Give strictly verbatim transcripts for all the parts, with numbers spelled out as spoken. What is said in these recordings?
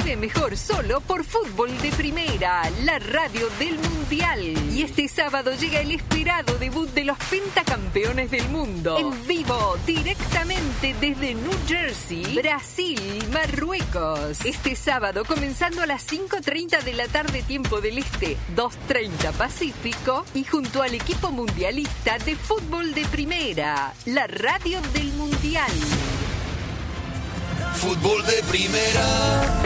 vive mejor solo por Fútbol de Primera, la radio del Mundial. Y este sábado llega el esperado debut de los pentacampeones del mundo. En vivo, directamente desde New Jersey, Brasil, Marruecos. Este sábado, comenzando a las cinco treinta de la tarde, tiempo del Este, dos treinta Pacífico, y junto al equipo mundialista de Fútbol de Primera, la radio del Mundial. Fútbol de Primera.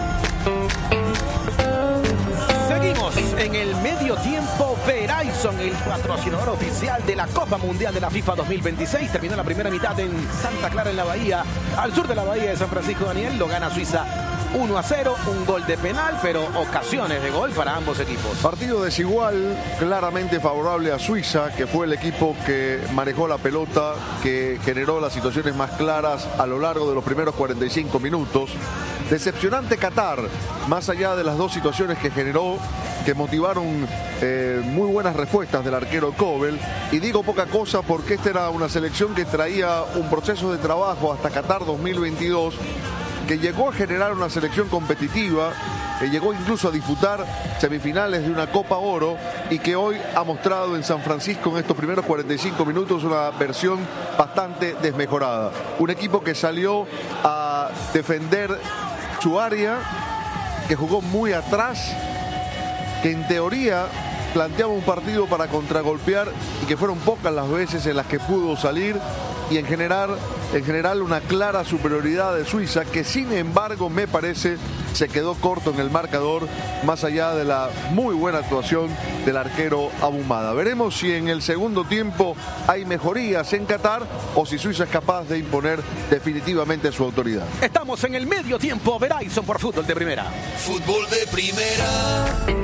Seguimos en el medio tiempo. Verizon, el patrocinador oficial de la Copa Mundial de la FIFA dos mil veintiséis. Terminó la primera mitad en Santa Clara, en la Bahía, al sur de la Bahía de San Francisco. Daniel, lo gana Suiza uno a cero, un gol de penal, pero ocasiones de gol para ambos equipos. Partido desigual, claramente favorable a Suiza, que fue el equipo que manejó la pelota, que generó las situaciones más claras a lo largo de los primeros cuarenta y cinco minutos. Decepcionante Qatar, más allá de las dos situaciones que generó, que motivaron eh, muy buenas respuestas del arquero Kobel. Y digo poca cosa porque esta era una selección que traía un proceso de trabajo hasta Qatar dos mil veintidós, que llegó a generar una selección competitiva, que llegó incluso a disputar semifinales de una Copa Oro y que hoy ha mostrado en San Francisco en estos primeros cuarenta y cinco minutos una versión bastante desmejorada. Un equipo que salió a defender su área, que jugó muy atrás, que en teoría planteaba un partido para contragolpear y que fueron pocas las veces en las que pudo salir, y en general, en general una clara superioridad de Suiza, que sin embargo me parece se quedó corto en el marcador, más allá de la muy buena actuación del arquero Abumada. Veremos si en el segundo tiempo hay mejorías en Qatar o si Suiza es capaz de imponer definitivamente su autoridad. Estamos en el medio tiempo. Verizon por Fútbol de Primera. Fútbol de Primera.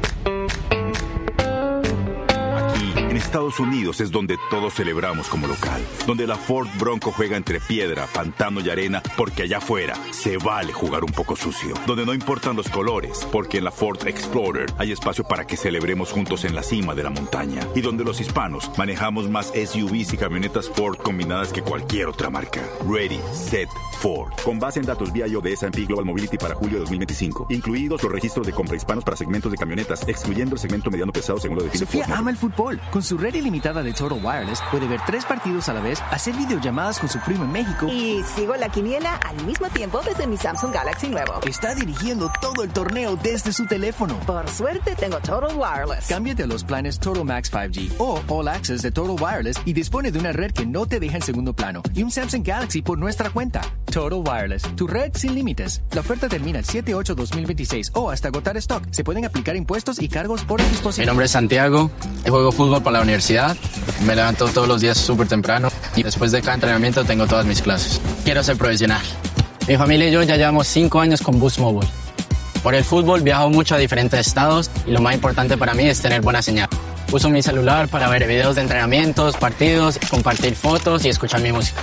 En Estados Unidos es donde todos celebramos como local, donde la Ford Bronco juega entre piedra, pantano y arena, porque allá afuera se vale jugar un poco sucio, donde no importan los colores, porque en la Ford Explorer hay espacio para que celebremos juntos en la cima de la montaña, y donde los hispanos manejamos más S U Vs y camionetas Ford combinadas que cualquier otra marca. Ready, Set, Ford. Con base en datos B I O de S and P Global Mobility para julio de dos mil veinticinco, incluidos los registros de compra hispanos para segmentos de camionetas, excluyendo el segmento mediano pesado según lo define Sofía Ford. ama el fútbol. Con su red ilimitada de Total Wireless puede ver tres partidos a la vez, hacer videollamadas con su primo en México y sigo la quiniela al mismo tiempo desde mi Samsung Galaxy nuevo. Está dirigiendo todo el torneo desde su teléfono. Por suerte tengo Total Wireless. Cámbiate a los planes Total Max cinco G o All Access de Total Wireless y dispone de una red que no te deja en segundo plano y un Samsung Galaxy por nuestra cuenta. Total Wireless, tu red sin límites. La oferta termina el siete ocho dos mil veintiséis o hasta agotar stock. Se pueden aplicar impuestos y cargos por el dispositivo. Mi nombre es Santiago, juego fútbol para la universidad. Me levanto todos los días súper temprano y después de cada entrenamiento tengo todas mis clases. Quiero ser profesional. Mi familia y yo ya llevamos cinco años con Boost Mobile. Por el fútbol viajo mucho a diferentes estados y lo más importante para mí es tener buena señal. Uso mi celular para ver videos de entrenamientos, partidos, compartir fotos y escuchar mi música.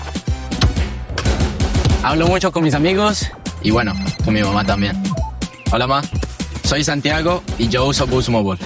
Hablo mucho con mis amigos y bueno, con mi mamá también. Hola, ma. Soy Santiago y yo uso Boost Mobile.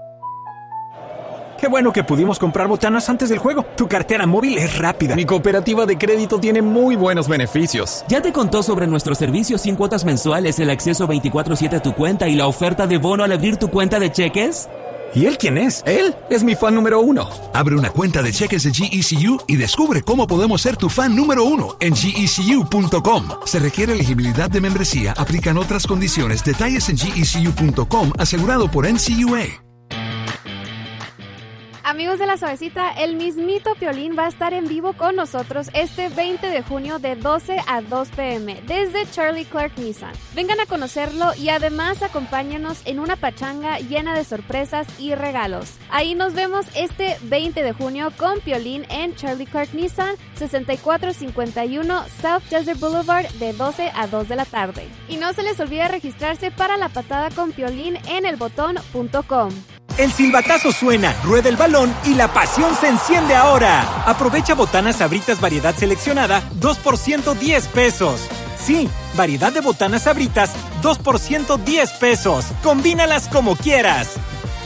Qué bueno que pudimos comprar botanas antes del juego. Tu cartera móvil es rápida. Mi cooperativa de crédito tiene muy buenos beneficios. ¿Ya te contó sobre nuestros servicios sin cuotas mensuales, el acceso veinticuatro siete a tu cuenta y la oferta de bono al abrir tu cuenta de cheques? ¿Y él quién es? Él es mi fan número uno. Abre una cuenta de cheques de G E C U y descubre cómo podemos ser tu fan número uno en G E C U punto com. Se requiere elegibilidad de membresía, aplican otras condiciones. Detalles en G E C U punto com, asegurado por N C U A. Amigos de La Suavecita, el mismito Piolín va a estar en vivo con nosotros este veinte de junio de doce a dos pe eme desde Charlie Clark Nissan. Vengan a conocerlo y además acompáñenos en una pachanga llena de sorpresas y regalos. Ahí nos vemos este veinte de junio con Piolín en Charlie Clark Nissan, sesenta y cuatro cincuenta y uno South Desert Boulevard, de doce a dos de la tarde. Y no se les olvide registrarse para la patada con Piolín en el botón punto com. El silbatazo suena, rueda el balón y la pasión se enciende ahora. Aprovecha botanas Sabritas variedad seleccionada, dos por ciento diez pesos. Sí, variedad de botanas Sabritas, dos por ciento diez pesos. Combínalas como quieras.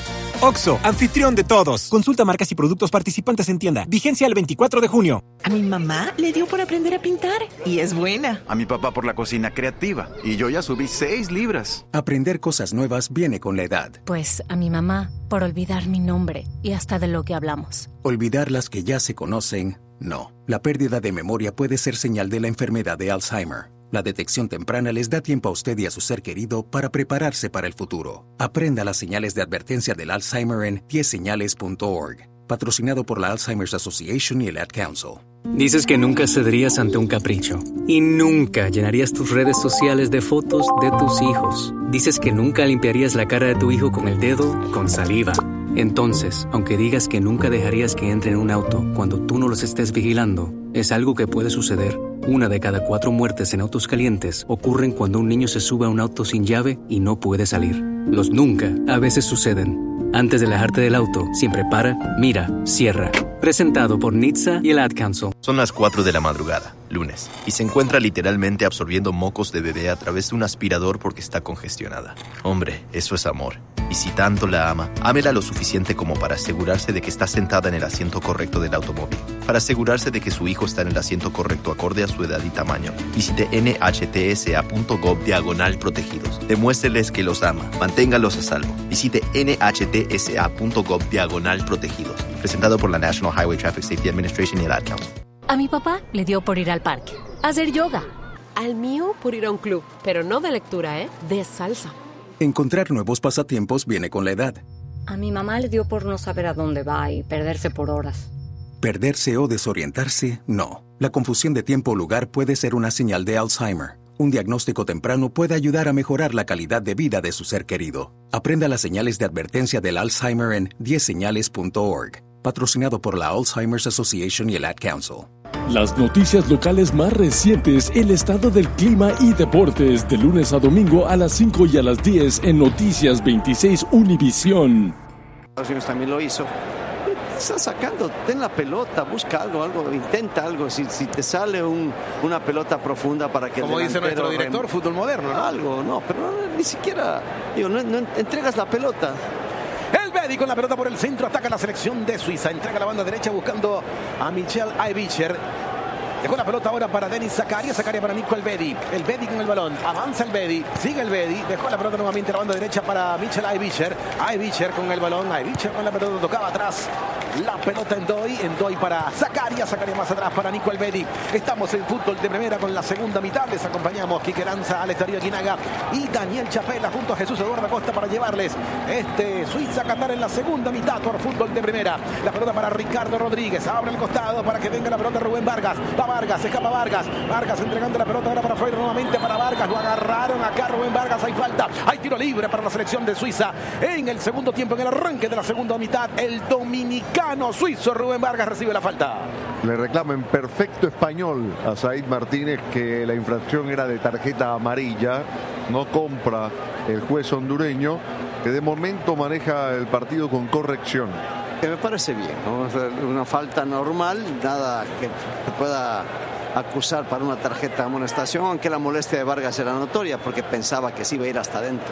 Oxxo, anfitrión de todos. Consulta marcas y productos participantes en tienda. Vigencia el veinticuatro de junio. A mi mamá le dio por aprender a pintar y es buena. A mi papá por la cocina creativa y yo ya subí seis libras. Aprender cosas nuevas viene con la edad. Pues a mi mamá por olvidar mi nombre y hasta de lo que hablamos. Olvidar las que ya se conocen, no. La pérdida de memoria puede ser señal de la enfermedad de Alzheimer. La detección temprana les da tiempo a usted y a su ser querido para prepararse para el futuro. Aprenda las señales de advertencia del Alzheimer en diez señales punto org. Patrocinado por la Alzheimer's Association y el Ad Council. Dices que nunca cederías ante un capricho. Y nunca llenarías tus redes sociales de fotos de tus hijos. Dices que nunca limpiarías la cara de tu hijo con el dedo con saliva. Entonces, aunque digas que nunca dejarías que entre en un auto cuando tú no los estés vigilando, es algo que puede suceder. Una de cada cuatro muertes en autos calientes ocurren cuando un niño se sube a un auto sin llave y no puede salir. Los nunca a veces suceden. Antes de alejarte del auto, siempre para, mira, cierra. Presentado por N H T S A y el Ad Council. Son las cuatro de la madrugada, lunes, y se encuentra literalmente absorbiendo mocos de bebé a través de un aspirador porque está congestionada. Hombre, eso es amor. Y si tanto la ama, ámela lo suficiente como para asegurarse de que está sentada en el asiento correcto del automóvil, para asegurarse de que su hijo está en el asiento correcto acorde a su edad y tamaño. Visite N H T S A punto gov diagonal protegidos. Demuéstreles que los ama, manténgalos a salvo. Visite N H T S A punto gov diagonal protegidos. Presentado por la National Highway Traffic Safety Administration y el Ad Council. A mi papá le dio por ir al parque, a hacer yoga. Al mío por ir a un club, pero no de lectura, ¿eh? De salsa. Encontrar nuevos pasatiempos viene con la edad. A mi mamá le dio por no saber a dónde va y perderse por horas. Perderse o desorientarse, no. La confusión de tiempo o lugar puede ser una señal de Alzheimer. Un diagnóstico temprano puede ayudar a mejorar la calidad de vida de su ser querido. Aprenda las señales de advertencia del Alzheimer en diez señales punto org. Patrocinado por la Alzheimer's Association y el Ad Council. Las noticias locales más recientes, el estado del clima y deportes, de lunes a domingo a las cinco y a las diez en Noticias veintiséis Univisión. Estados Unidos también lo hizo. Está sacando, ten la pelota, busca algo, algo, intenta algo. Si, si te sale un, una pelota profunda para que como el dice nuestro director, rem... fútbol moderno, ¿no? Algo, no, pero no, ni siquiera, digo, no, no entregas la pelota. El Bedi con la pelota por el centro, ataca la selección de Suiza, entrega la banda derecha buscando a Michel Aibicher. Dejó la pelota ahora para Denis Zakaria, Zakaria para Nico Elvedi. Elvedi con el balón, avanza Elvedi, sigue Elvedi, dejó la pelota nuevamente a la banda derecha para Michel Aibicher. Aibicher con el balón, Aibicher con la pelota, tocaba atrás. La pelota en Doi, en Doi para Zakaria, Zakaria más atrás para Nico Elvedi. Estamos en fútbol de primera con la segunda mitad. Les acompañamos Quique Lanza, Alex Darío Guinaga y Daniel Chapela junto a Jesús Eduardo Acosta para llevarles este Suiza-Qatar en la segunda mitad por fútbol de primera. La pelota para Ricardo Rodríguez, abre el costado para que venga la pelota Rubén Vargas. Va Vargas, escapa Vargas. Vargas entregando la pelota ahora para Freire, nuevamente para Vargas. Lo agarraron acá Rubén Vargas, hay falta. Hay tiro libre para la selección de Suiza en el segundo tiempo, en el arranque de la segunda mitad. El dominicano suizo Rubén Vargas recibe la falta. Le reclama en perfecto español a Said Martínez que la infracción era de tarjeta amarilla. No compra el juez hondureño, que de momento maneja el partido con corrección. Que me parece bien, ¿no? Una falta normal, nada que pueda acusar para una tarjeta de amonestación, aunque la molestia de Vargas era notoria porque pensaba que sí iba a ir hasta adentro.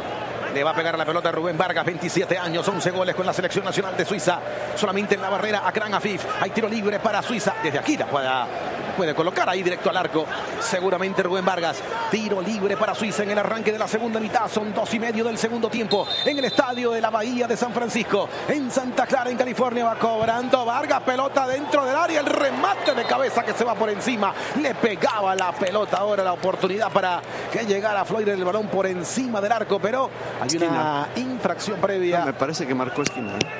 Le va a pegar la pelota a Rubén Vargas, veintisiete años, once goles con la selección nacional de Suiza. Solamente en la barrera Akram Afif. Hay tiro libre para Suiza. Desde aquí la puede, puede colocar ahí directo al arco. Seguramente Rubén Vargas. Tiro libre para Suiza en el arranque de la segunda mitad. Son dos y medio del segundo tiempo. En el estadio de la Bahía de San Francisco. En Santa Clara, en California, va cobrando Vargas. Pelota dentro del área. El remate de cabeza que se va por encima. Le pegaba la pelota ahora, la oportunidad para que llegara Floyd el balón por encima del arco. Pero hay una infracción previa. No, me parece que marcó esquina, ¿eh?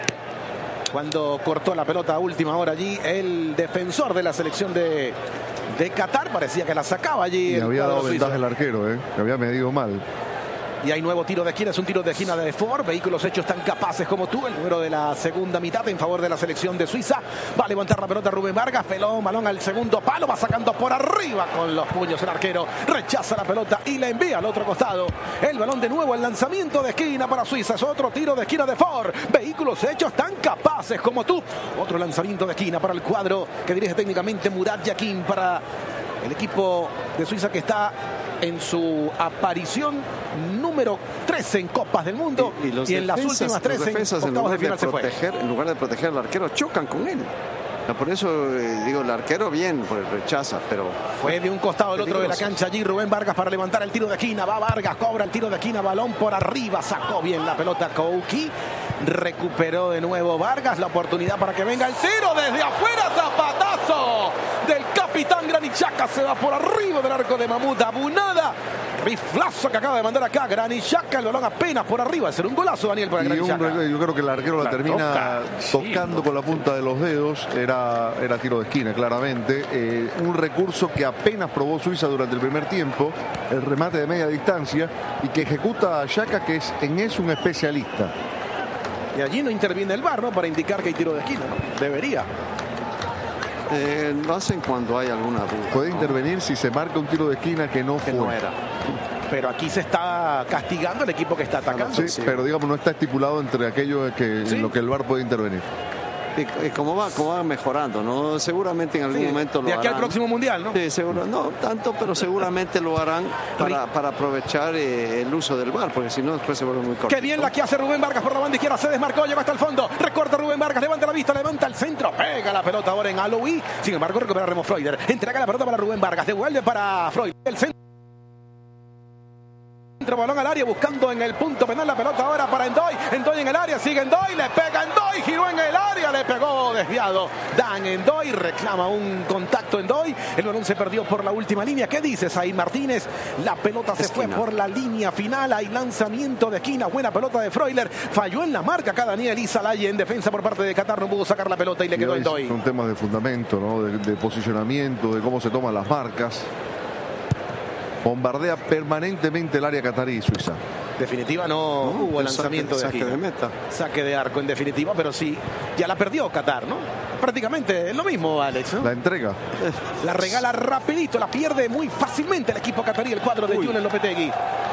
Cuando cortó la pelota a última hora allí, el defensor de la selección de, de Qatar parecía que la sacaba allí. Y había dado ventaja el arquero, ¿eh? Que había medido mal. Y hay nuevo tiro de esquina, es un tiro de esquina de Ford. Vehículos hechos tan capaces como tú. El número de la segunda mitad en favor de la selección de Suiza. Va a levantar la pelota Rubén Vargas. Pelón, balón al segundo palo. Va sacando por arriba con los puños el arquero. Rechaza la pelota y la envía al otro costado. El balón de nuevo, el lanzamiento de esquina para Suiza. Es otro tiro de esquina de Ford. Vehículos hechos tan capaces como tú. Otro lanzamiento de esquina para el cuadro que dirige técnicamente Murat Yakin, para el equipo de Suiza que está en su aparición número trece en Copas del Mundo y, y, los y en defensas, las últimas tres en octavos de final de proteger, se fue. En lugar de proteger al arquero, chocan con él. Por eso eh, digo, el arquero bien, pues rechaza, pero fue de un costado al otro de la cancha allí Rubén Vargas para levantar el tiro de esquina. Va Vargas, cobra el tiro de esquina, balón por arriba, sacó bien la pelota Kouki, recuperó de nuevo Vargas, la oportunidad para que venga el tiro desde afuera, zapatazo del capitán Granit Xhaka, se va por arriba del arco de Mahmoud Abunada. Riflazo que acaba de mandar acá Granit Xhaka, el balón apenas por arriba. Será un golazo, Daniel, para Granit Xhaka. Yo creo que el arquero la, la termina toca, tocando sí, con la punta de los dedos. Era, era tiro de esquina, claramente. Eh, un recurso que apenas probó Suiza durante el primer tiempo, el remate de media distancia, y que ejecuta a Xhaka, que es, en es un especialista. Y allí no interviene el V A R, ¿no? Para indicar que hay tiro de esquina, ¿no? Debería. Eh, lo hacen cuando hay alguna duda. Puede intervenir, ¿no? Si se marca un tiro de esquina que no que fue. No era. Pero aquí se está castigando el equipo que está atacando. Sí, sí. Pero digamos, no está estipulado entre aquello que, ¿sí? en lo que el V A R puede intervenir. Y, y como va, como va mejorando, ¿no? Seguramente en algún sí, momento lo de harán. aquí al próximo mundial, ¿no? Sí, seguro, no tanto, pero seguramente lo harán para, para aprovechar eh, el uso del V A R, porque si no después se vuelve muy corto. Qué bien la que hace Rubén Vargas por la banda izquierda, se desmarcó, llega hasta el fondo, recorta Rubén Vargas, levanta la vista, levanta el centro, pega la pelota ahora en Aloui, sin embargo recupera Remo Freuler, entrega la pelota para Rubén Vargas, devuelve para Freuler, el centro. Balón al área buscando en el punto penal la pelota ahora para Endoy. Endoy en el área, sigue Endoy, le pega Endoy, giró en el área, le pegó desviado. Dan Endoy, reclama un contacto Endoy. El balón se perdió por la última línea. ¿Qué dices ahí, Martínez? La pelota se esquina. Fue por la línea final. Hay lanzamiento de esquina. Buena pelota de Freuler. Falló en la marca acá Daniel Izalaye en defensa por parte de Qatar. No pudo sacar la pelota y le quedó Endoy. Son temas de fundamento, ¿no? de, de posicionamiento, de cómo se toman las marcas. Bombardea permanentemente el área catarí, Suiza. Definitiva no, no hubo lanzamiento saque, de, saque de meta. Saque de arco en definitiva, pero sí, ya la perdió Qatar, ¿no? Prácticamente es lo mismo, Alex, ¿no? La entrega. La regala rapidito, la pierde muy fácilmente el equipo catarí, el cuadro de Julen Lopetegui.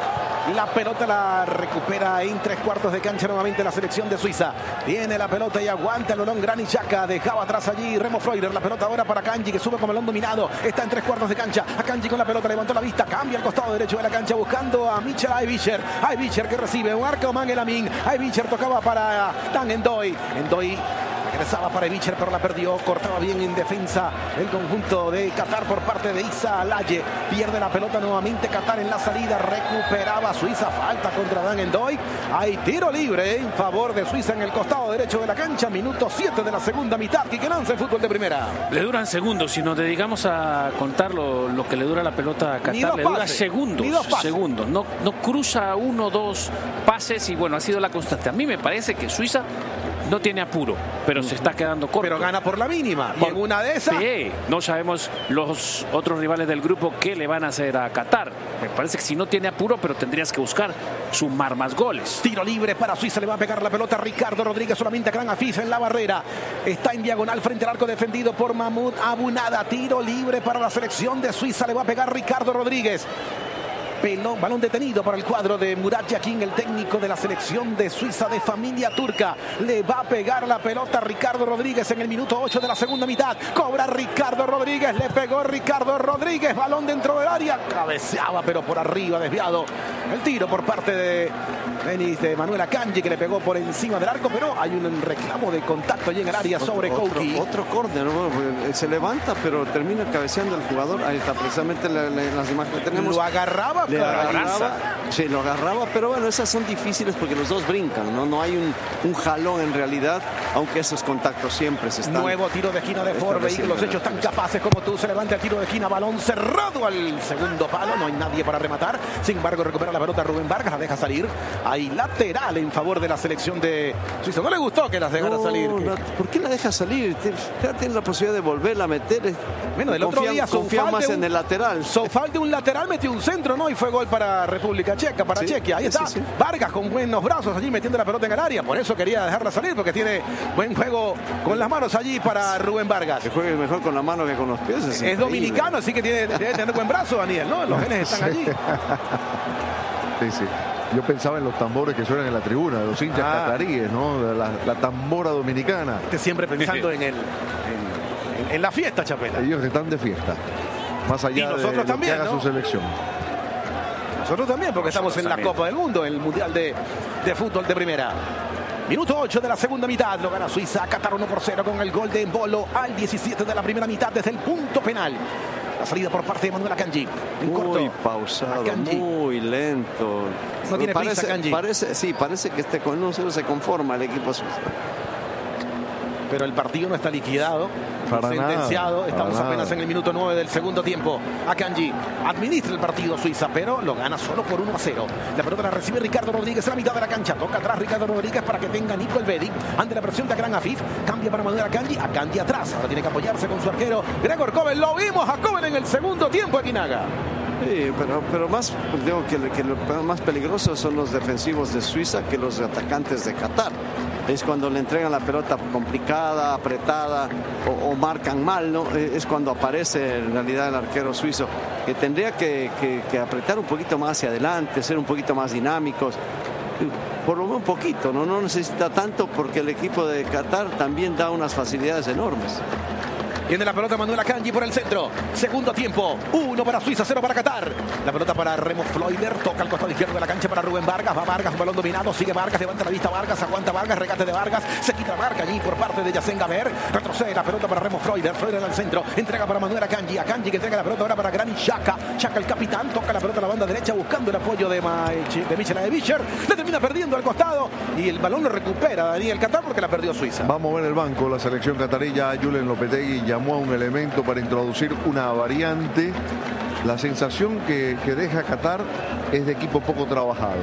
La pelota la recupera en tres cuartos de cancha nuevamente la selección de Suiza. Tiene la pelota y aguanta el balón Granit Xhaka. Dejaba atrás allí Remo Freuler. La pelota ahora para Kanji, que sube con balón dominado. Está en tres cuartos de cancha. A Kanji con la pelota, levantó la vista. Cambia al costado derecho de la cancha buscando a Michel Aybicher. Aybicher que recibe un arco Mangel Amin. Aybicher tocaba para Dan Endoy. Endoy regresaba para Aybicher, pero la perdió. Cortaba bien en defensa el conjunto de Qatar por parte de Izalaye. Pierde la pelota nuevamente Qatar en la salida. Recuperaba Suiza. Falta contra Dan Endoy. Hay tiro libre en favor de Suiza en el costado derecho de la cancha. Minuto siete de la segunda mitad. Quique Nance, fútbol de primera. Le duran segundos. Si nos dedicamos a contar lo, lo que le dura la pelota a Qatar, le dura segundos. Segundos. No, no cruza uno, dos pases y bueno, ha sido la constante. A mí me parece que Suiza no tiene apuro, pero se está quedando corto. Pero gana por la mínima. Por, y en una de esas. Sí, no sabemos los otros rivales del grupo qué le van a hacer a Qatar. Me parece que si no tiene apuro, pero tendrías que buscar sumar más goles. Tiro libre para Suiza, le va a pegar la pelota Ricardo Rodríguez, solamente a Gran Afif en la barrera. Está en diagonal frente al arco defendido por Mahmoud Abunada. Tiro libre para la selección de Suiza, le va a pegar Ricardo Rodríguez. Pelón, balón detenido para el cuadro de Murat Yakin, el técnico de la selección de Suiza de familia turca. Le va a pegar la pelota Ricardo Rodríguez en el minuto ocho de la segunda mitad. Cobra Ricardo Rodríguez, le pegó Ricardo Rodríguez, balón dentro del área, cabeceaba pero por arriba, desviado el tiro por parte de Denis de Manuel Akanji, que le pegó por encima del arco, pero hay un reclamo de contacto allí en el área sobre Kouki. Otro, otro córner, ¿no? Se levanta pero termina cabeceando el jugador. Ahí está precisamente la, la, las imágenes que tenemos. Lo agarraba, le agarraba, sí, lo agarraba, pero bueno, esas son difíciles porque los dos brincan, no, no hay un, un jalón en realidad, aunque esos contactos siempre se están. Nuevo tiro de esquina de Forbe y los hechos tan capaces como tú. Se levanta el tiro de esquina, balón cerrado al segundo palo, no hay nadie para rematar. Sin embargo, recupera la pelota Rubén Vargas, la deja salir. Hay lateral en favor de la selección de Suiza. No le gustó que las dejara no, salir. La, ¿Por qué la deja salir? Ya tiene la posibilidad de volverla a meter. Bueno, el otro día confía más en el lateral. Sofal de un lateral metió un centro, ¿no? Y fue gol para República Checa, para sí, Chequia. Ahí está. Sí, sí. Vargas con buenos brazos allí metiendo la pelota en el área. Por eso quería dejarla salir, porque tiene buen juego con las manos allí para Rubén Vargas. Que juegue mejor con la mano que con los pies. Es, es dominicano, así que tiene, debe tener buen brazo, Daniel, ¿no? Los genes están allí. Sí, sí. Yo pensaba en los tambores que suenan en la tribuna, de los hinchas ah. cataríes, ¿no? La, la tambora dominicana. Usted siempre pensando en, el, en, en la fiesta, Chapela. Ellos están de fiesta. Más allá y nosotros de también, lo que haga ¿no? su selección. Nosotros también, porque estamos en la Copa del Mundo, el Mundial de, de Fútbol de Primera. Minuto ocho de la segunda mitad, lo gana Suiza a Qatar uno por cero con el gol de Embolo al diecisiete de la primera mitad desde el punto penal. La salida por parte de Manuel Akanji. En muy corto, pausado, Akanji. muy lento. No tiene parece, prisa, Akanji. Parece, sí, parece que este con uno cero se conforma el equipo suizo. Pero el partido no está liquidado, para sentenciado. Nada, Estamos para apenas nada. en el minuto nueve del segundo tiempo. Akanji administra el partido Suiza, pero lo gana solo por uno a cero. La pelota la recibe Ricardo Rodríguez en la mitad de la cancha. Toca atrás Ricardo Rodríguez para que tenga Nico Elvedi. Ante la presión de Akram Afif, cambia para Manuel Akanji. Akanji atrás. Ahora tiene que apoyarse con su arquero Gregor Kobel. Lo vimos a Kobel en el segundo tiempo, Aguinaga. Sí, pero, pero más, digo que, que lo más peligrosos son los defensivos de Suiza que los atacantes de Qatar. Es cuando le entregan la pelota complicada, apretada o, o marcan mal, ¿no? Es cuando aparece en realidad el arquero suizo, que tendría que, que, que apretar un poquito más hacia adelante, ser un poquito más dinámicos. Por lo menos un poquito, ¿no? No necesita tanto porque el equipo de Qatar también da unas facilidades enormes. Tiene la pelota Manuel Akanji por el centro. Segundo tiempo. Uno para Suiza, cero para Qatar. La pelota para Remo Freuler. Toca al costado izquierdo de la cancha para Rubén Vargas. Va Vargas, un balón dominado. Sigue Vargas, levanta la vista Vargas. Aguanta Vargas, regate de Vargas. Se quita la marca allí por parte de Yacén Gaber. Retrocede la pelota para Remo Freuler. Freuler al centro. Entrega para Manuel Akanji. Akanji que entrega la pelota ahora para Granit Xhaka. Xhaka el capitán. Toca la pelota a la banda derecha buscando el apoyo de, de Michel Adevischer. Le termina perdiendo al costado. Y el balón lo recupera Daniel Qatar porque la perdió Suiza. Vamos a ver el banco. La selección catarí. Ya Julen Lopetegui llamó a un elemento para introducir una variante. La sensación que, que deja Qatar es de equipo poco trabajado.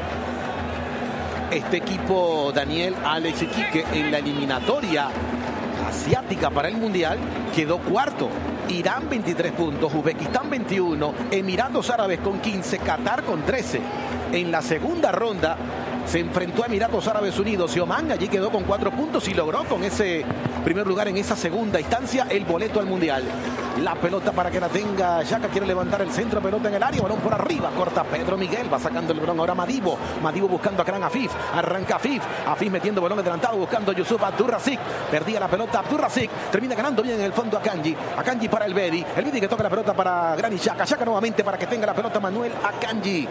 Este equipo, Daniel, Alex y Quique, en la eliminatoria asiática para el Mundial quedó cuarto. Irán veintitrés puntos, Uzbekistán veintiuno, Emiratos Árabes con quince, Qatar con trece. En la segunda ronda se enfrentó a Emiratos Árabes Unidos y Oman, allí quedó con cuatro puntos y logró con ese primer lugar en esa segunda instancia el boleto al Mundial. La pelota para que la tenga Xhaka, quiere levantar el centro, pelota en el área, balón por arriba, corta Pedro Miguel, va sacando el balón ahora Madibo, Madibo buscando a Akram Afif, arranca Afif, Afif metiendo balón adelantado, buscando a Yusuf Abdurrazik, perdía la pelota Abdurrazik, termina ganando bien en el fondo Akanji, Akanji para el Bedi, el Bedi que toca la pelota para Granit Xhaka, Xhaka nuevamente para que tenga la pelota Manuel Akanji.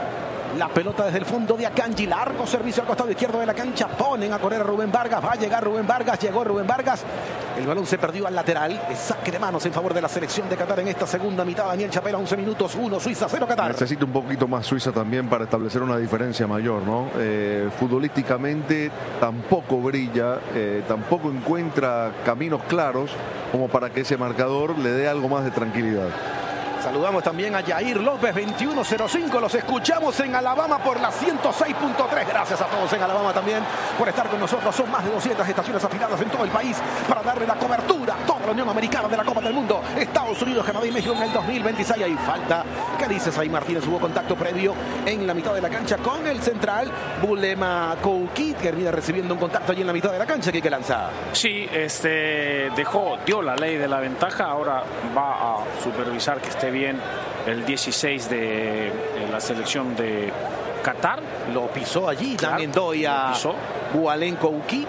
La pelota desde el fondo de Akanji, largo servicio al costado izquierdo de la cancha, ponen a correr a Rubén Vargas, va a llegar Rubén Vargas, llegó Rubén Vargas, el balón se perdió al lateral, es saque de manos en favor de la selección de Qatar en esta segunda mitad. Daniel Chapela, once minutos, uno Suiza, cero Qatar. Necesita un poquito más Suiza también para establecer una diferencia mayor, ¿no? Eh, futbolísticamente tampoco brilla, eh, tampoco encuentra caminos claros como para que ese marcador le dé algo más de tranquilidad. Saludamos también a Yair López, veintiuno cero cinco. Los escuchamos en Alabama por la ciento seis punto tres. Gracias a todos en Alabama también por estar con nosotros. Son más de doscientas estaciones afiliadas en todo el país para darle la cobertura a toda la Unión Americana de la Copa del Mundo. Estados Unidos, Canadá y México en el dos mil veintiséis. Hay falta. ¿Qué dices ahí, Martínez? Hubo contacto previo en la mitad de la cancha con el central Bulema Kouki. Termina recibiendo un contacto allí en la mitad de la cancha. ¿Qué lanza? Sí, este dejó, dio la ley de la ventaja. Ahora va a supervisar que esté bien el dieciséis de, de la selección de Qatar. Lo pisó allí, claro, Dan Ndoye a Bualen Kouki.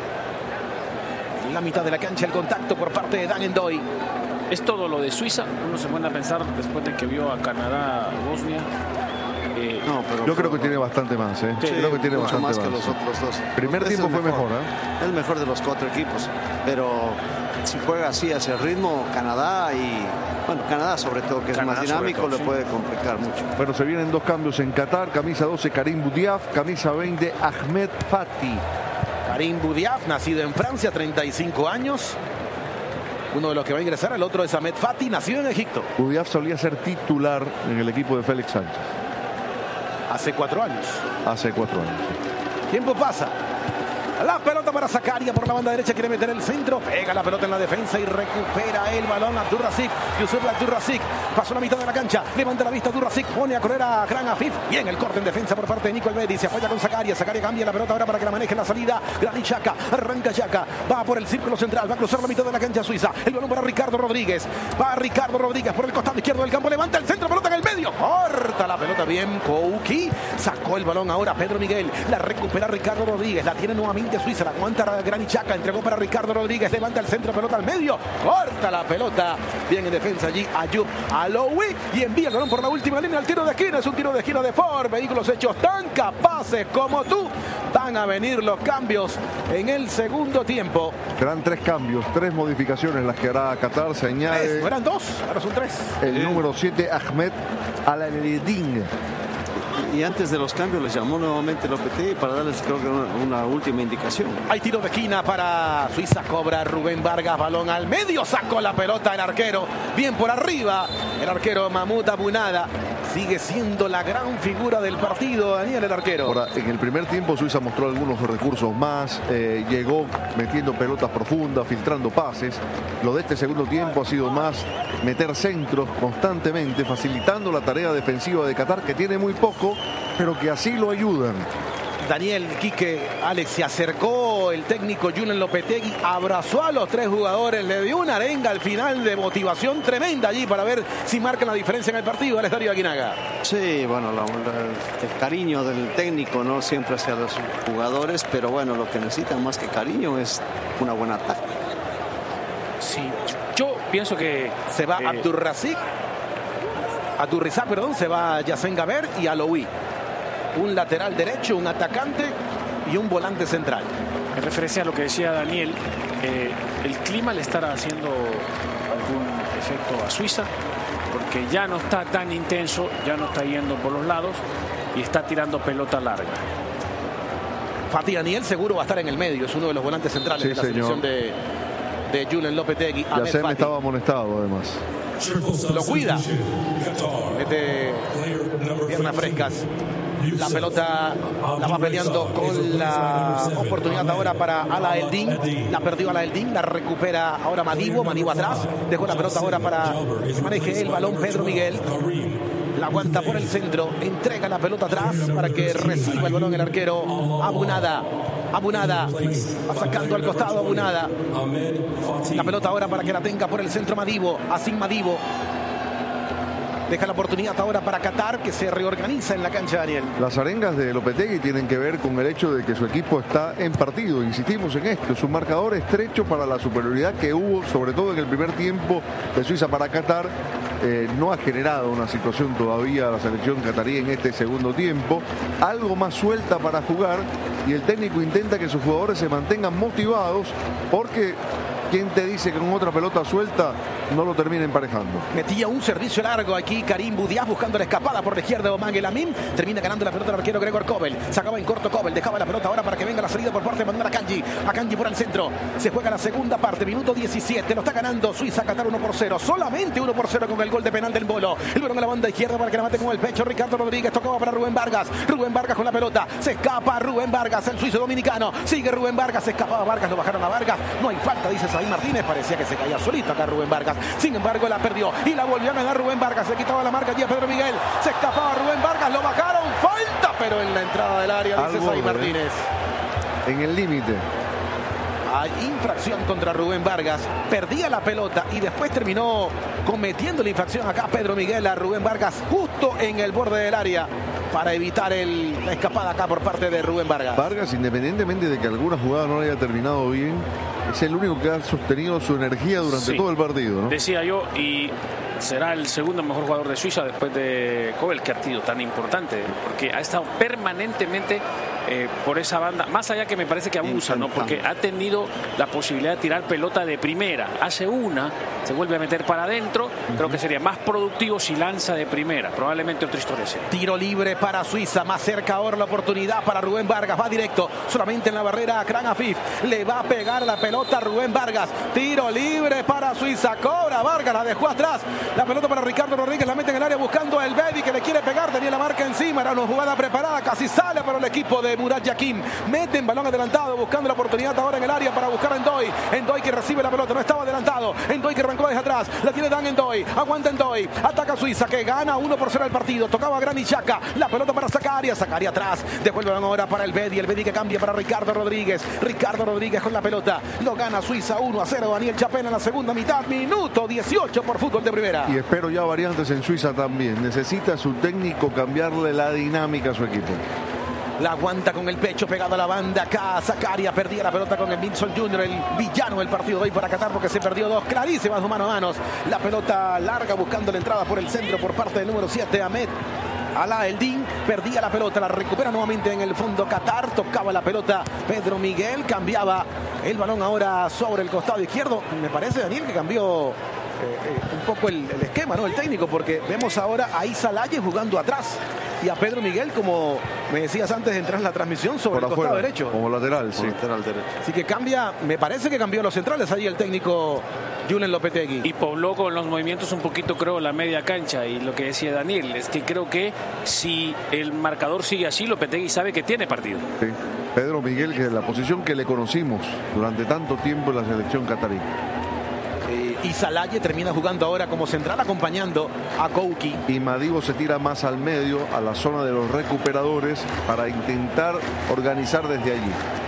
En la mitad de la cancha el contacto por parte de Dan Ndoye. Es todo lo de Suiza. Uno se pone a pensar después de que vio a Canadá, Bosnia. Eh, no, pero yo creo que tiene bastante más, ¿eh? Sí, creo que tiene mucho bastante más que más. los otros dos. Primer Es tiempo el fue mejor, ¿eh? Es el mejor de los cuatro equipos, pero si juega así a ese ritmo, Canadá y bueno, Canadá sobre todo, que Canadá es más dinámico, todo, le sí. puede complicar mucho. Pero se vienen dos cambios en Qatar. Camisa doce, Karim Boudiaf. Camisa veinte, Ahmed Fati. Karim Boudiaf, nacido en Francia, treinta y cinco años. Uno de los que va a ingresar, el otro es Ahmed Fati, nacido en Egipto. Boudiaf solía ser titular en el equipo de Félix Sánchez. Hace cuatro años. Hace cuatro años. Sí. Tiempo pasa. La pelota para Zakaria por la banda derecha, quiere meter el centro, pega la pelota en la defensa y recupera el balón Abdurrazik. Yusuf Abdurrazik pasó la mitad de la cancha, levanta la vista Abdurrazik, pone a correr a Akram Afif. Bien el corte en defensa por parte de Nico Elvedi, se apoya con Zakaria. Zakaria cambia la pelota ahora para que la maneje en la salida. Granit Xhaka, arranca Xhaka, va por el círculo central, va a cruzar la mitad de la cancha Suiza. El balón para Ricardo Rodríguez, va Ricardo Rodríguez por el costado izquierdo del campo, levanta el centro, pelota en el medio, corta la pelota bien Kouki, sacó el balón ahora Pedro Miguel, la recupera Ricardo Rodríguez, la tiene nuevamente veinte Suiza, la aguanta Granit Xhaka, entregó para Ricardo Rodríguez, levanta el centro, pelota al medio, corta la pelota, bien en defensa allí Ayoub Aloui y envía el balón por la última línea al tiro de esquina, es un tiro de esquina de Ford, vehículos hechos tan capaces como tú, van a venir los cambios en el segundo tiempo. Serán tres cambios, tres modificaciones las que hará Qatar, se añade... Tres, no eran dos, ahora son tres. El eh. número siete, Ahmed Al-Eldin. Y antes de los cambios les llamó nuevamente Lopetegui para darles, creo que una, una última indicación. Hay tiro de esquina para Suiza, cobra Rubén Vargas, balón al medio, sacó la pelota el arquero, bien por arriba, el arquero Mahmoud Abunada. Sigue siendo la gran figura del partido, Daniel, el arquero. Ahora, en el primer tiempo Suiza mostró algunos recursos más, eh, llegó metiendo pelotas profundas, filtrando pases. Lo de este segundo tiempo ha sido más meter centros constantemente, facilitando la tarea defensiva de Qatar, que tiene muy poco, pero que así lo ayudan. Daniel, Quique, Alex, se acercó el técnico Julen Lopetegui, abrazó a los tres jugadores, le dio una arenga al final de motivación tremenda allí para ver si marcan la diferencia en el partido. Alex Darío Aguinaga. Sí, bueno, la, la, el cariño del técnico no siempre hacia los jugadores, pero bueno, lo que necesitan más que cariño es una buena táctica. Sí, yo pienso que se va eh... Abdurrazik, Abdurrizak, perdón, se va Yassen Gaber y Aloui. Un lateral derecho, un atacante y un volante central. En referencia a lo que decía Daniel, eh, el clima le estará haciendo algún efecto a Suiza, porque ya no está tan intenso, ya no está yendo por los lados y está tirando pelota larga. Fatih Daniel seguro va a estar en el medio, es uno de los volantes centrales sí, de la señor. selección de, de Julen Lopetegui. Ya se me estaba amonestado además. Lo cuida. Mete piernas frescas. La pelota la va peleando con la oportunidad ahora para Ala Eldin. La perdió Ala Eldin, la recupera ahora Madibo. Madibo atrás. Dejó la pelota ahora para que maneje el balón Pedro Miguel. La aguanta por el centro. Entrega la pelota atrás para que reciba el balón el arquero Abunada. Abunada va sacando al costado Abunada. La pelota ahora para que la tenga por el centro Madibo. Asim Madibo. Deja la oportunidad ahora para Qatar, que se reorganiza en la cancha, Daniel. Las arengas de Lopetegui tienen que ver con el hecho de que su equipo está en partido. Insistimos en esto, es un marcador estrecho para la superioridad que hubo, sobre todo en el primer tiempo de Suiza para Qatar. Eh, no ha generado una situación todavía la selección catarí en este segundo tiempo. Algo más suelta para jugar y el técnico intenta que sus jugadores se mantengan motivados porque... ¿quién te dice que con otra pelota suelta no lo termina emparejando? Metía un servicio largo aquí Karim Boudiaf buscando la escapada por la izquierda de Oman El Amin. Termina ganando la pelota el arquero Gregor Kobel. Sacaba en corto Kobel. Dejaba la pelota ahora para que venga la salida por parte de Manuel Akanji. Akanji por el centro. Se juega la segunda parte. Minuto diecisiete. Lo está ganando Suiza. Qatar uno por cero. Solamente uno por cero con el gol de penal del Bolo. El balón a la banda izquierda para que la mate con el pecho. Ricardo Rodríguez tocaba para Rubén Vargas. Rubén Vargas con la pelota. Se escapa Rubén Vargas. El suizo dominicano. Sigue Rubén Vargas. Se escapaba Vargas. Lo bajaron a Vargas. No hay falta, dice Saí Martínez. Parecía que se caía solito acá Rubén Vargas. Sin embargo, la perdió y la volvió a ganar Rubén Vargas. Se quitaba la marca allí a Pedro Miguel. Se escapaba Rubén Vargas. Lo bajaron. Falta, pero en la entrada del área, dice Saí Martínez. En el límite. Hay infracción contra Rubén Vargas. Perdía la pelota y después terminó cometiendo la infracción acá Pedro Miguel a Rubén Vargas justo en el borde del área para evitar el, la escapada acá por parte de Rubén Vargas. Vargas, independientemente de que alguna jugada no le haya terminado bien, es el único que ha sostenido su energía durante sí, todo el partido, ¿no? Decía yo, y será el segundo mejor jugador de Suiza después de Kobel, que ha sido tan importante, porque ha estado permanentemente eh, por esa banda, más allá que me parece que abusa, ¿no? Porque ha tenido la posibilidad de tirar pelota de primera, hace una, se vuelve a meter para adentro, uh-huh. Creo que sería más productivo si lanza de primera, probablemente otra historia sea. Tiro libre para Suiza, más cerca ahora la oportunidad para Rubén Vargas, va directo, solamente en la barrera a Kran Afif, le va a pegar la pelota a Rubén Vargas, tiro libre para Suiza, cobra Vargas, la dejó atrás, la pelota para Ricardo Rodríguez, la mete en el área buscando el Bedi que le quiere pegar, tenía la marca encima, era una jugada preparada, casi sale para el equipo de Murat Yakin, mete en balón adelantado, buscando la oportunidad ahora en el área para buscar a Endoy, Endoy que recibe la pelota, no estaba adelantado, Endoy que arrancó desde atrás, la tiene Dan Endoy, aguanta Endoy, ataca Suiza que gana uno por cero el partido, tocaba a Granit Xhaka, la pelota para Zakaria, Zakaria atrás, devuelve ahora para el Bedi, el Bedi que cambia para Ricardo Rodríguez, Ricardo Rodríguez con la pelota, lo gana Suiza uno a cero, Daniel Chapena en la segunda mitad, minuto dieciocho por Fútbol de Primera. Y espero ya variantes en Suiza también, necesita su técnico cambiarle la dinámica a su equipo. La aguanta con el pecho pegado a la banda. Acá Zakaria perdía la pelota con el Minson junior, el villano del partido de hoy para Qatar, porque se perdió dos clarísimas mano a manos. La pelota larga buscando la entrada por el centro por parte del número siete, Ahmed Alaa El-Din. Perdía la pelota, la recupera nuevamente en el fondo Qatar. Tocaba la pelota Pedro Miguel, cambiaba el balón ahora sobre el costado izquierdo. Me parece, Daniel, que cambió eh, eh, un poco el, el esquema, ¿no? El técnico, porque vemos ahora a Isa Laye jugando atrás y a Pedro Miguel, como me decías antes de entrar en la transmisión, sobre por el costado afuera, derecho. Como lateral, sí. Lateral derecho. Así que cambia, me parece que cambió los centrales ahí el técnico Julen Lopetegui. Y pobló con los movimientos un poquito, creo, la media cancha. Y lo que decía Daniel es que creo que si el marcador sigue así, Lopetegui sabe que tiene partido. Sí. Pedro Miguel, que es la posición que le conocimos durante tanto tiempo en la selección catarí. Eh, Isa Laye termina jugando ahora como central, acompañando a Kouki. Y Madibo se tira más al medio, a la zona de los recuperadores, para intentar organizar desde allí.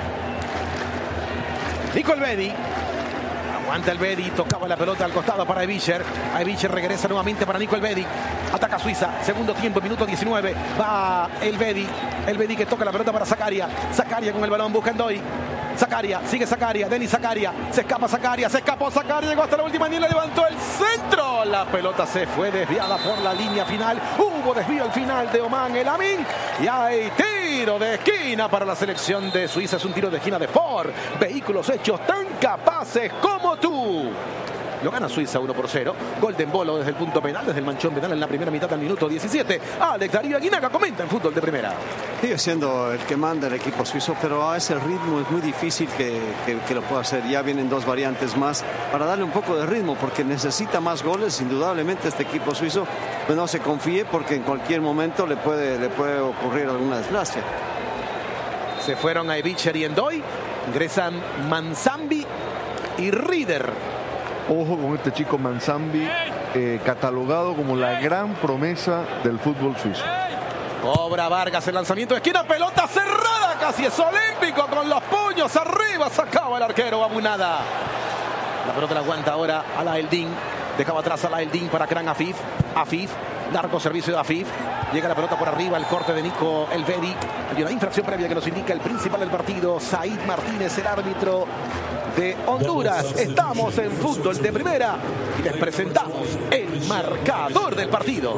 Nico Elvedi. Aguanta Elvedi, tocaba la pelota al costado para Evicher. A Evicher regresa nuevamente para Nico Elvedi. Ataca Suiza, segundo tiempo, minuto diecinueve. Va Elvedi. Elvedi que toca la pelota para Zakaria. Zakaria con el balón, busca Ndoye. Zakaria, sigue Zakaria, Denis Zakaria. Se escapa Zakaria, se escapó Zakaria. Llegó hasta la última línea, levantó el centro. La pelota se fue desviada por la línea final. Hubo desvío al final de Oman El Amin. Y hay tiro de esquina para la selección de Suiza. Es un tiro de esquina de Ford. Vehículos hechos tan capaces como tú. Lo gana Suiza uno por cero. Golden Bolo desde el punto penal, desde el manchón penal en la primera mitad del minuto diecisiete. Alex Darío Aguinaga comenta en Fútbol de Primera. Sigue siendo el que manda el equipo suizo, pero a ese ritmo es muy difícil que, que, que lo pueda hacer. Ya vienen dos variantes más para darle un poco de ritmo, porque necesita más goles. Indudablemente este equipo suizo, pues no se confíe, porque en cualquier momento le puede, le puede ocurrir alguna desgracia. Se fueron a Evicher y Ndoye. Ingresan Manzambi y Rieder. Ojo con este chico Manzambi, eh, catalogado como la gran promesa del fútbol suizo. Cobra Vargas el lanzamiento de esquina, pelota cerrada, casi es olímpico, con los puños arriba, sacaba el arquero Abunada. La pelota la aguanta ahora Alaa El-Din, dejaba atrás Alaa El-Din para Kran Afif. Afif, largo servicio de Afif. Llega la pelota por arriba, el corte de Nico Elvedi. Hay una infracción previa que nos indica el principal del partido, Said Martínez, el árbitro de Honduras. Estamos en Fútbol de Primera y les presentamos el marcador del partido.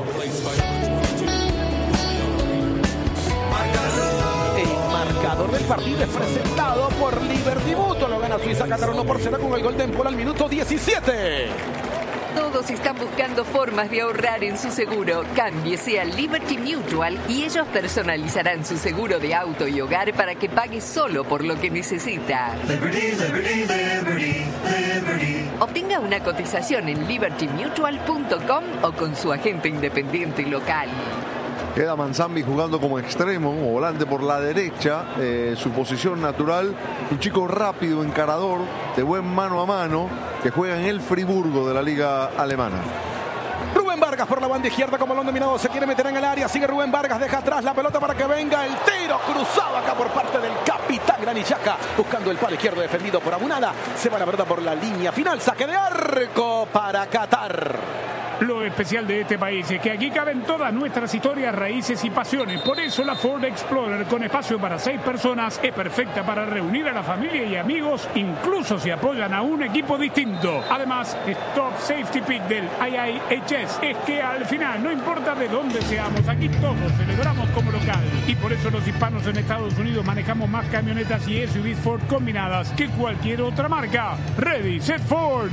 El marcador del partido es presentado por Liberty Mutual. Lo gana Suiza Qatar uno por cero con el Golden Ball al minuto diecisiete. Todos están buscando formas de ahorrar en su seguro. Cámbiese a Liberty Mutual y ellos personalizarán su seguro de auto y hogar para que pague solo por lo que necesita. Liberty, Liberty, Liberty, Liberty. Obtenga una cotización en liberty mutual punto com o con su agente independiente local. Queda Manzambi jugando como extremo o volante por la derecha, eh, su posición natural, un chico rápido, encarador, de buen mano a mano, que juega en el Friburgo de la liga alemana. Rubén Vargas por la banda izquierda con balón dominado, se quiere meter en el área, sigue Rubén Vargas, deja atrás la pelota para que venga el tiro cruzado acá por parte del capitán Granit Xhaka, buscando el palo izquierdo defendido por Abunada, se va la pelota por la línea final, saque de arco para Qatar. Lo especial de este país es que aquí caben todas nuestras historias, raíces y pasiones. Por eso la Ford Explorer, con espacio para seis personas, es perfecta para reunir a la familia y amigos, incluso si apoyan a un equipo distinto. Además, Top Safety Pick del I I H S es que al final, no importa de dónde seamos, aquí todos celebramos como local. Y por eso los hispanos en Estados Unidos manejamos más camionetas y S U Vs Ford combinadas que cualquier otra marca. Ready, Set, Ford.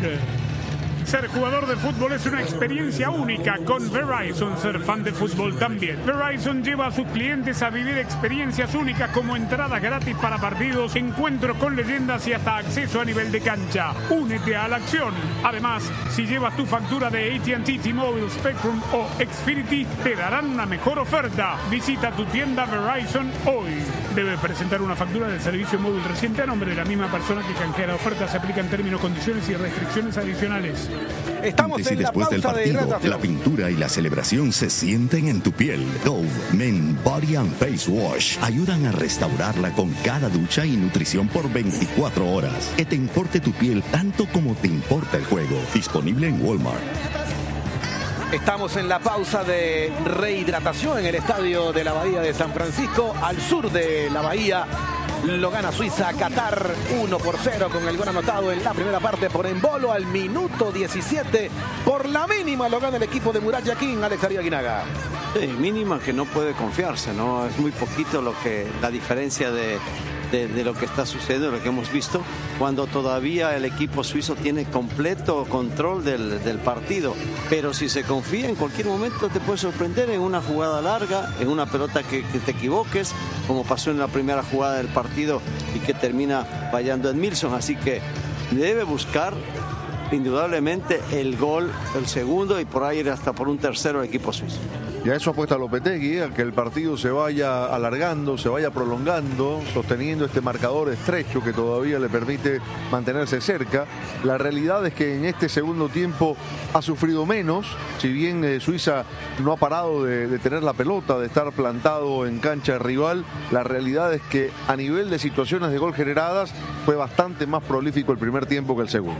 Ser jugador de fútbol es una experiencia única. Con Verizon, ser fan de fútbol también. Verizon lleva a sus clientes a vivir experiencias únicas como entradas gratis para partidos, encuentros con leyendas y hasta acceso a nivel de cancha. Únete a la acción. Además, si llevas tu factura de A T and T, T-Mobile, Spectrum o Xfinity, te darán una mejor oferta. Visita tu tienda Verizon hoy. Debe presentar una factura del servicio móvil reciente a nombre de la misma persona que canjea la oferta. Se aplican términos, condiciones y restricciones adicionales. Estamos Antes y en la después del pausa de partido, hidratación. la pintura y la celebración se sienten en tu piel. Dove Men Body and Face Wash ayudan a restaurarla con cada ducha y nutrición por veinticuatro horas. Que te importe tu piel tanto como te importa el juego. Disponible en Walmart. Estamos en la pausa de rehidratación en el estadio de la Bahía de San Francisco, al sur de la Bahía. Lo gana Suiza, Qatar uno por cero con el gol anotado en la primera parte por Embolo al minuto diecisiete. Por la mínima lo gana el equipo de Murat Yakin, Alex Arias Aguinaga. Sí, mínima que no puede confiarse, ¿no? Es muy poquito lo que la diferencia de, de, de lo que está sucediendo, lo que hemos visto, cuando todavía el equipo suizo tiene completo control del, del partido. Pero si se confía, en cualquier momento te puede sorprender en una jugada larga, en una pelota que, que te equivoques, como pasó en la primera jugada del partido y que termina fallando Edmilson. Así que debe buscar indudablemente el gol, el segundo, y por ahí ir hasta por un tercero el equipo suizo. Y a eso apuesta Lopetegui, a que el partido se vaya alargando, se vaya prolongando, sosteniendo este marcador estrecho que todavía le permite mantenerse cerca. La realidad es que en este segundo tiempo ha sufrido menos, si bien eh, Suiza no ha parado de, de tener la pelota, de estar plantado en cancha rival. La realidad es que a nivel de situaciones de gol generadas fue bastante más prolífico el primer tiempo que el segundo.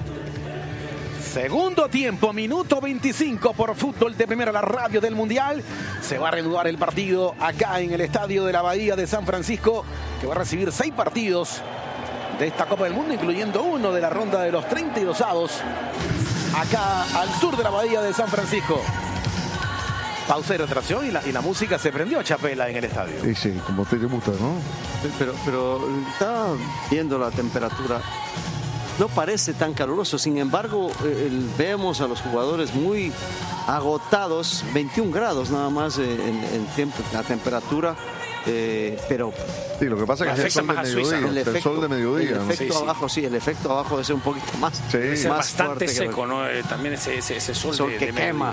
Segundo tiempo, minuto veinticinco por Fútbol de Primera, la radio del Mundial. Se va a reanudar el partido acá en el estadio de la Bahía de San Francisco, que va a recibir seis partidos de esta Copa del Mundo, incluyendo uno de la ronda de los treinta y dos avos, acá al sur de la Bahía de San Francisco. Pausa de retracción y la, y la música se prendió chapela en el estadio. Sí, sí, como a usted te gusta, ¿no? Pero, pero está viendo la temperatura. No parece tan caluroso, sin embargo, eh, vemos a los jugadores muy agotados, veintiún grados nada más en, en tiempo, la temperatura, eh, pero... Sí, lo que pasa es que es el sol de mediodía, el, efecto, el sol de mediodía. El ¿no? efecto sí, abajo, sí. sí, el efecto abajo debe ser un poquito más, sí. Debe ser más bastante seco, que... ¿no? Eh, también ese, ese, ese sol, sol de, que de quema.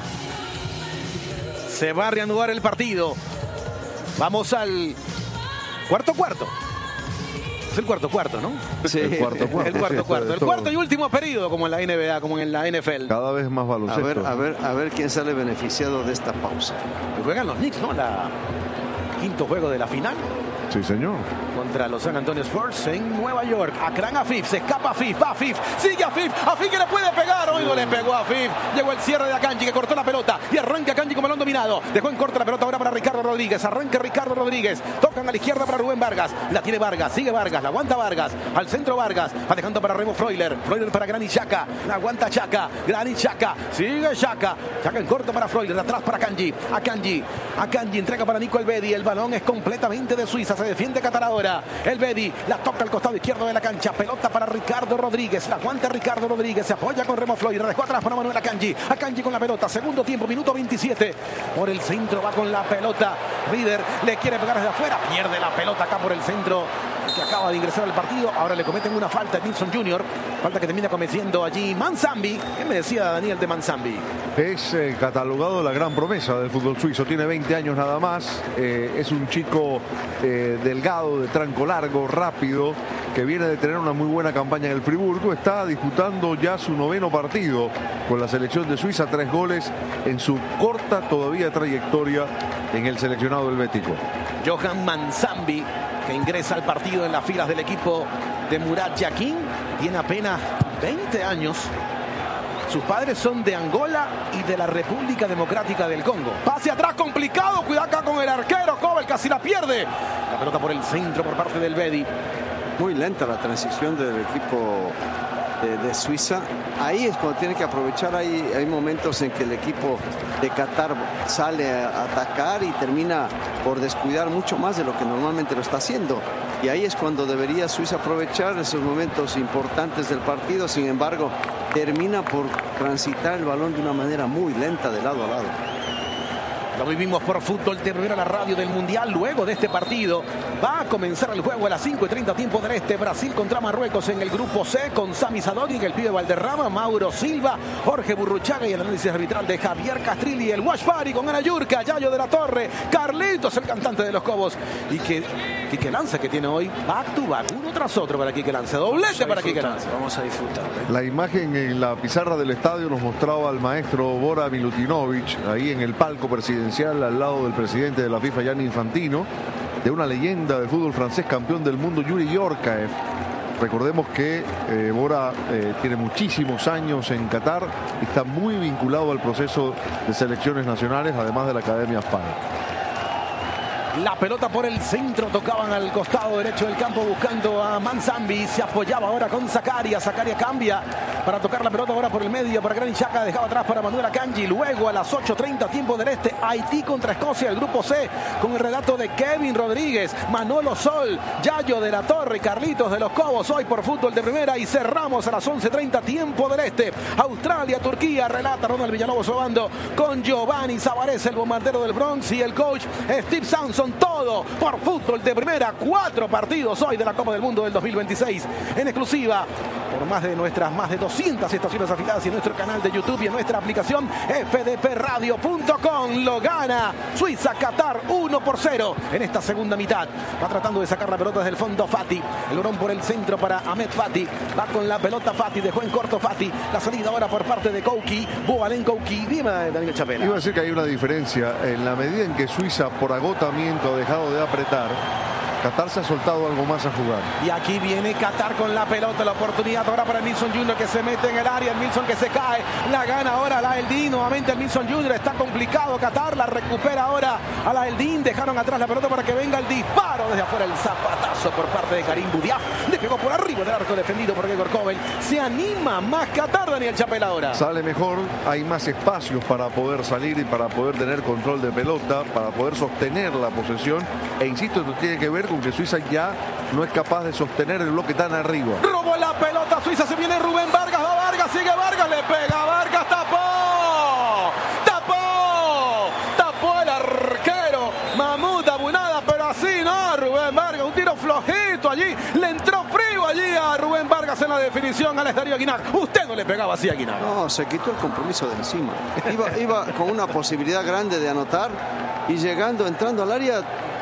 Se va a reanudar el partido. Vamos al cuarto cuarto. Es el cuarto cuarto, ¿no? Sí, el cuarto cuarto. El cuarto sí, cuarto. El cuarto y último periodo, como en la N B A, como en la N F L. Cada vez más baloncesto. A ver, a ver, a ver quién sale beneficiado de esta pausa. Y juegan los Knicks, ¿no? La quinto juego de la final. Sí, señor. Contra los San Antonio Spurs en Nueva York. Akran Afif, se escapa Afif, va Afif, sigue Afif, Afif que le puede pegar, oigo, le pegó a Afif. Llegó el cierre de Akanji que cortó la pelota y arranca Akanji con balón dominado. Dejó en corto la pelota ahora para Ricardo Rodríguez. Arranca Ricardo Rodríguez. Tocan a la izquierda para Rubén Vargas. La tiene Vargas, sigue Vargas, la aguanta Vargas. Al centro Vargas, va dejando para Remo Freuler. Freuler para Granit Xhaka, la aguanta Xhaka. Granit Xhaka, sigue Xhaka. Xhaka en corto para Freuler, atrás para Akanji. Akanji, Akanji entrega para Nico Elvedi. El balón es completamente de Suiza. Se defiende Qatar ahora. Elvedi la toca al costado izquierdo de la cancha. Pelota para Ricardo Rodríguez. La aguanta Ricardo Rodríguez. Se apoya con Remo Freuler. Dejó atrás para Manuel Akanji. Akanji con la pelota. Segundo tiempo, minuto veintisiete. Por el centro va con la pelota. Rieder le quiere pegar desde afuera. Pierde la pelota acá por el centro, que acaba de ingresar al partido. Ahora le cometen una falta a Nilsson junior Falta que termina cometiendo allí Manzambi. ¿Qué me decía Daniel de Manzambi? Es eh, catalogado la gran promesa del fútbol suizo. Tiene veinte años nada más. Eh, es un chico eh, delgado, de tranco largo, rápido, que viene de tener una muy buena campaña en el Friburgo. Está disputando ya su noveno partido con la selección de Suiza. Tres goles en su corta todavía trayectoria en el seleccionado helvético. Johan Manzambi, que ingresa al partido en las filas del equipo de Murat Yakin, tiene apenas veinte años. Sus padres son de Angola y de la República Democrática del Congo. Pase atrás complicado, cuidado acá con el arquero. Kovel casi la pierde. La pelota por el centro por parte del Bedi. Muy lenta la transición del equipo de, de Suiza. Ahí es cuando tiene que aprovechar. Hay, hay momentos en que el equipo de Qatar sale a atacar y termina por descuidar mucho más de lo que normalmente lo está haciendo. Y ahí es cuando debería Suiza aprovechar esos momentos importantes del partido. Sin embargo, termina por transitar el balón de una manera muy lenta de lado a lado. Lo vivimos por Fútbol de Primera, la radio del Mundial. Luego de este partido va a comenzar el juego a las cinco y treinta tiempo del este. Brasil contra Marruecos en el grupo C, con Sami Sadogui, el pibe Valderrama, Mauro Silva, Jorge Burruchaga y el análisis arbitral de Javier Castrilli, el Wash Party con Ana Yurka, Yayo de la Torre, Carlitos, el cantante de los Cobos, y que Quique Lanza, que tiene hoy back to back, uno tras otro para Quique Lanza, doblete para Quique Lanza. Vamos a disfrutar. ¿eh? La imagen en la pizarra del estadio nos mostraba al maestro Bora Milutinovic ahí en el palco presidencial al lado del presidente de la FIFA, Gianni Infantino, de una leyenda del fútbol francés, campeón del mundo, Yuri Yorkaev. Recordemos que eh, Bora eh, tiene muchísimos años en Qatar, está muy vinculado al proceso de selecciones nacionales, además de la Academia Spire. La pelota por el centro, tocaban al costado derecho del campo buscando a Manzambi, se apoyaba ahora con Zakaria, Zakaria cambia para tocar la pelota ahora por el medio para Granit Xhaka, dejaba atrás para Manuel Akanji, luego a las ocho treinta tiempo del este, Haití contra Escocia, el grupo C, con el relato de Kevin Rodríguez, Manolo Sol, Yayo de la Torre y Carlitos de los Cobos, hoy por Fútbol de Primera, y cerramos a las once treinta tiempo del este, Australia, Turquía, relata Ronald Villalobos Obando con Giovanni Zavarese, el bombardero del Bronx, y el coach Steve Sampson. Todo por Fútbol de Primera, cuatro partidos hoy de la Copa del Mundo del dos mil veintiséis en exclusiva por más de nuestras más de doscientas estaciones afiliadas y en nuestro canal de YouTube y en nuestra aplicación f d p radio punto com. Lo gana Suiza, Qatar uno por cero en esta segunda mitad. Va tratando de sacar la pelota desde el fondo Fati, el balón por el centro para Ahmed Fati, va con la pelota Fati, dejó en corto Fati, la salida ahora por parte de Kouki, Boalen Kouki, dime Daniel Chapela. Iba a decir que hay una diferencia en la medida en que Suiza por agotamiento ha dejado de apretar, Qatar se ha soltado algo más a jugar. Y aquí viene Qatar con la pelota, la oportunidad ahora para el Milson Junior que se mete en el área, el Milson que se cae, la gana ahora la Eldin, nuevamente el Milson Junior, está complicado Qatar, la recupera ahora a la Eldin, dejaron atrás la pelota para que venga el disparo desde afuera, el zapatazo por parte de Karim Boudiaf, le pegó por arriba del arco defendido por Gregor Kobel, se anima más Qatar, Daniel Chapela ahora. Sale mejor, hay más espacios para poder salir y para poder tener control de pelota, para poder sostener la posesión, e insisto, esto tiene que ver con que Suiza ya no es capaz de sostener el bloque tan arriba. Robó la pelota Suiza, se viene Rubén Vargas, va Vargas, sigue Vargas, le pega Vargas, tapó, tapó, tapó el arquero Mahmoud Abunada, pero así no, Rubén Vargas, un tiro flojito allí, le entró frío allí a Rubén Vargas en la definición al Estadio Guinac. Usted no le pegaba así a Guinac. No, se quitó el compromiso de encima. Iba, iba con una posibilidad grande de anotar y llegando, entrando al área,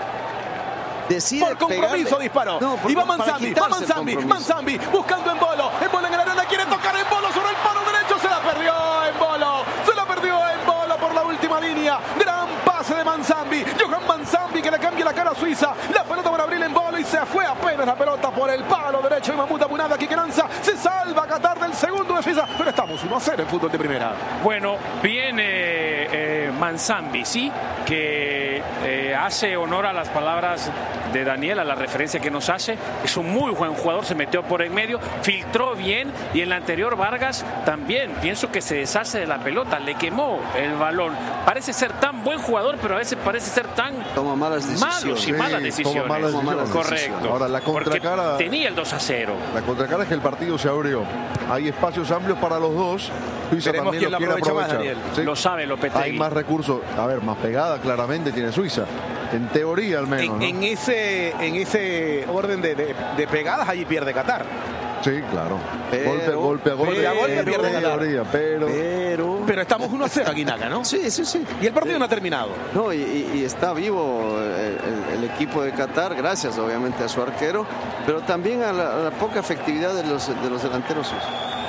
decide por compromiso pegarle. disparó. No, por, iba Manzambi, va Manzambi, Manzambi buscando en Bolo, en Bolo en el área, quiere tocar en Bolo sobre el palo derecho, se la perdió en Bolo, se la perdió en Bolo por la última línea. Gran pase de Manzambi, Johan Manzambi que le cambia la cara a Suiza, la pelota para abrir en Bolo y se fue apenas la pelota por el palo derecho de Mahmoud Abunada, que lanza, se salva Qatar del segundo de Suiza, pero estamos uno a cero en Fútbol de Primera. Bueno, viene eh, Manzambi, sí, que eh, hace honor a las palabras de Daniel, a la referencia que nos hace, es un muy buen jugador, se metió por en medio, filtró bien, y en la anterior Vargas también, pienso que se deshace de la pelota, le quemó el balón, parece ser tan buen jugador, pero a veces parece ser tan toma malas decisiones, malos y malas sí, decisiones. Toma malas decisiones. Correcto. Ahora la contracara, porque tenía el dos a cero. La contracara es que el partido se abrió, hay espacios amplios para los dos, Suiza Veremos también lo quién quiere lo aprovecha aprovechar. más, ¿Sí? Lo sabe Lopetegui. Hay más recursos, a ver, más pegada claramente tiene Suiza, en teoría al menos. En, ¿no? en ese, en ese orden de, de, de pegadas, allí pierde Qatar. Sí, claro. Pero, golpe, golpe a golpe. Pero, a golpe pierde en Qatar. teoría, pero, pero... Pero estamos uno a cero a Guinaca, ¿no? Sí, sí, sí. Y el partido no ha terminado. No, y, y está vivo el, el, el equipo de Qatar, gracias obviamente a su arquero, pero también a la, a la poca efectividad de los, de los delanteros suizos.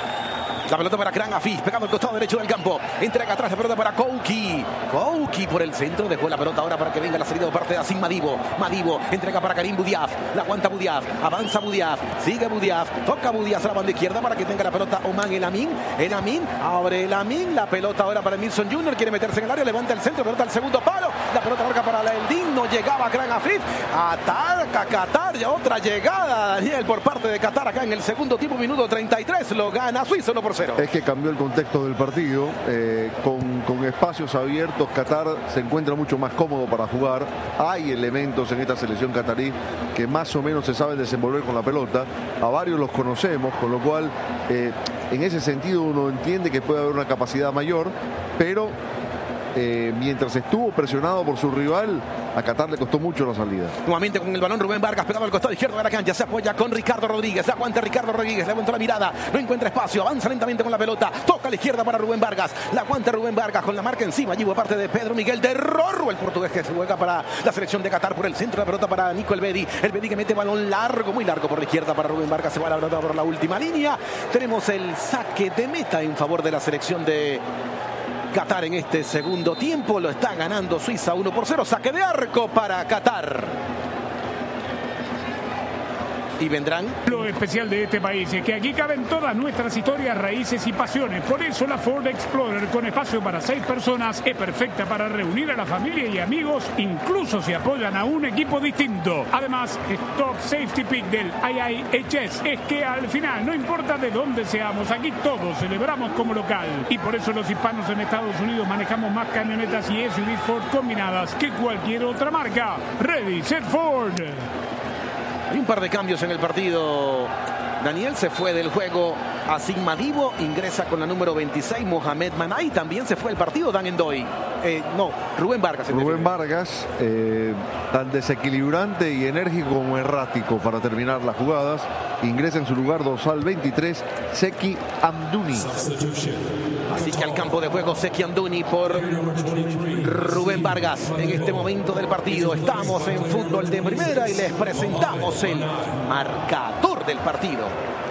La pelota para Kran Afif, pegando al costado derecho del campo. Entrega atrás la pelota para Kouki. Kouki por el centro, dejó la pelota ahora para que venga la salida de parte de Asim Madibo. Madibo entrega para Karim Boudiaf. La aguanta Boudiaf, avanza Boudiaf, sigue Boudiaf, toca Boudiaf a la banda izquierda para que tenga la pelota Oman El Amin. El Amin, abre El Amin. La pelota ahora para Milson Junior, quiere meterse en el área, levanta el centro, pelota al segundo palo. La pelota larga para la Eldin, no llegaba Kran Afif. Ataca Qatar, ya otra llegada, Daniel, por parte de Qatar acá en el segundo tiempo, minuto treinta y tres. Lo gana Suiza uno por cero. Es que cambió el contexto del partido, eh, con, con espacios abiertos, Qatar se encuentra mucho más cómodo para jugar, hay elementos en esta selección qatarí que más o menos se saben desenvolver con la pelota, a varios los conocemos, con lo cual eh, en ese sentido uno entiende que puede haber una capacidad mayor, pero eh, mientras estuvo presionado por su rival, a Qatar le costó mucho la salida. Nuevamente con el balón Rubén Vargas pegado al costado izquierdo de la cancha, se apoya con Ricardo Rodríguez, aguanta Ricardo Rodríguez, le aguanta la mirada, no encuentra espacio, avanza lentamente con la pelota, toca a la izquierda para Rubén Vargas, la aguanta Rubén Vargas con la marca encima, allí por parte de Pedro Miguel de Rorro, el portugués que se juega para la selección de Qatar por el centro, la pelota para Nico Elvedi, Elvedi que mete balón largo, muy largo por la izquierda para Rubén Vargas, se va la pelota por la última línea, tenemos el saque de meta en favor de la selección de Qatar en este segundo tiempo, lo está ganando Suiza uno por cero, saque de arco para Qatar. Y vendrán. Lo especial de este país es que aquí caben todas nuestras historias, raíces y pasiones. Por eso la Ford Explorer, con espacio para seis personas, es perfecta para reunir a la familia y amigos, incluso si apoyan a un equipo distinto. Además, Top Safety Pick del I I H S es que al final, no importa de dónde seamos, aquí todos celebramos como local. Y por eso los hispanos en Estados Unidos manejamos más camionetas y S U Vs Ford combinadas que cualquier otra marca. Ready, set, Ford. Hay un par de cambios en el partido. Daniel se fue del juego. Asim Madibo ingresa con la número veintiséis. Mohamed Manay también se fue del partido. Dan Endoy. Eh, no, Rubén Vargas. Rubén Vargas, eh, tan desequilibrante y enérgico como errático para terminar las jugadas. Ingresa en su lugar dorsal veintitrés, Zeki Amdouni. Así que al campo de juego Zeki Amdouni por Rubén Vargas. En este momento del partido estamos en fútbol de primera y les presentamos el marcador del partido.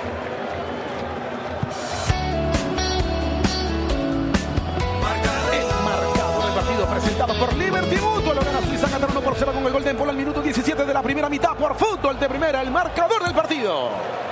Presentado por Liberty Mutual, lo gana Suiza Qatar uno por cero con el gol de Empoli al minuto diecisiete de la primera mitad por fútbol de primera, el marcador del partido.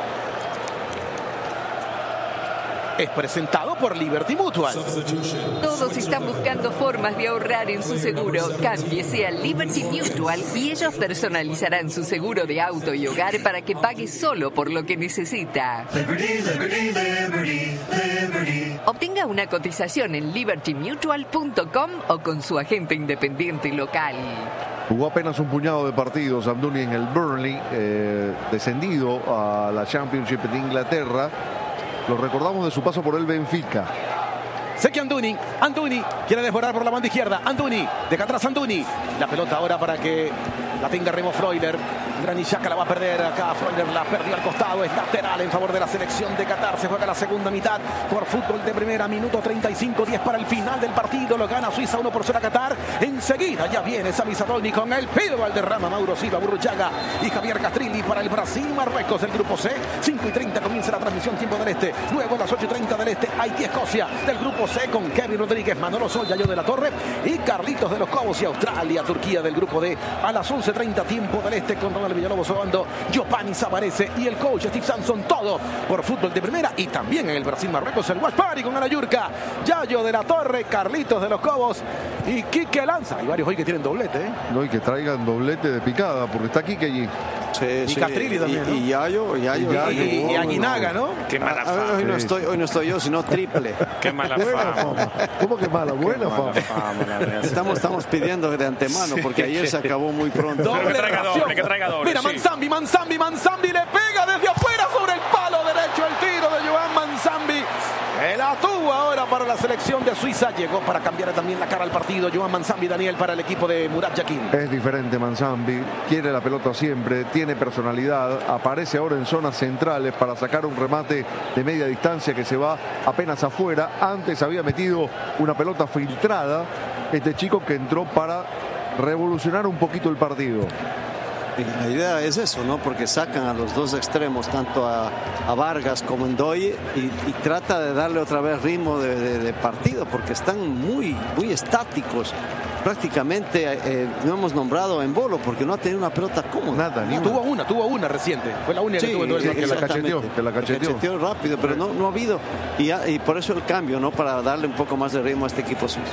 Es presentado por Liberty Mutual. Todos están buscando formas de ahorrar en su seguro. Cámbiese a Liberty Mutual y ellos personalizarán su seguro de auto y hogar para que pague solo por lo que necesita. Liberty, Liberty, Liberty, Liberty. Obtenga una cotización en liberty mutual punto com o con su agente independiente local. Jugó apenas un puñado de partidos Amdouni en el Burnley, eh, descendido a la Championship de Inglaterra. Lo recordamos de su paso por el Benfica. Zeki Amdouni, Amdouni quiere desbordar por la banda izquierda. Amdouni, deja atrás Amdouni. La pelota ahora para que la tenga Remo Freuler. Granit Xhaka la va a perder acá. Freuler la perdió al costado. Es lateral en favor de la selección de Qatar. Se juega la segunda mitad por fútbol de primera. Minuto treinta y cinco, diez para el final del partido. Lo gana Suiza uno por cero a Qatar. Enseguida ya viene Sami Zadolny con el Pido Valderrama, Mauro Silva, Burruchaga y Javier Castrilli para el Brasil-Marruecos del grupo C. cinco y treinta comienza la transmisión, tiempo del este. Luego a las ocho y treinta del este, Haití-Escocia del grupo C con Kevin Rodríguez, Manolo Sol, Yayo de la Torre y Carlitos de los Cobos y Australia-Turquía del grupo D. A las once y treinta tiempo del este con Ronald Villalobos Obando, Giovanni Savarese y el coach Steve Sampson, todo por fútbol de primera. Y también en el Brasil-Marruecos el Watch Party con Alayurca, Yayo de la Torre, Carlitos de los Cobos y Quique Lanza. Hay varios hoy que tienen doblete, ¿eh? No, y que traigan doblete de picada, porque está Quique allí. Sí, y sí. Castrilli también, ¿no? Y, y Yayo, y Yayo. Y, Yayo, y, y, y Aguinaga, ¿no? Qué mala fama. Hoy no estoy, hoy no estoy yo, sino triple. Qué mala buena fama. fama. ¿Cómo que mala? Buena fama. fama estamos, estamos pidiendo de antemano, porque ayer se acabó muy pronto. Doble que traiga doble, que traiga doble. Mira, sí. Manzambi, Manzambi, Manzambi le pega desde afuera sobre el palo derecho el tiro de Joan Manzambi. El atuvo ahora para la selección de Suiza. Llegó para cambiar también la cara al partido. Joan Manzambi, Daniel, para el equipo de Murat Yakin. Es diferente Manzambi, quiere la pelota siempre, tiene personalidad, aparece ahora en zonas centrales para sacar un remate de media distancia que se va apenas afuera. Antes había metido una pelota filtrada, este chico que entró para revolucionar un poquito el partido. Y la idea es eso, ¿no? Porque sacan a los dos extremos, tanto a, a Vargas como Endoy, y, y trata de darle otra vez ritmo de, de, de partido, porque están muy, muy estáticos. Prácticamente eh, no hemos nombrado a Embolo porque no ha tenido una pelota cómoda. Nada, ni no, tuvo una, tuvo una reciente. Fue la única sí, que tuvo en todo el sí, partido. Que la cacheteó, que la cacheteó. cacheteó rápido, pero no, no ha habido. Y, y por eso el cambio, ¿no? Para darle un poco más de ritmo a este equipo suizo.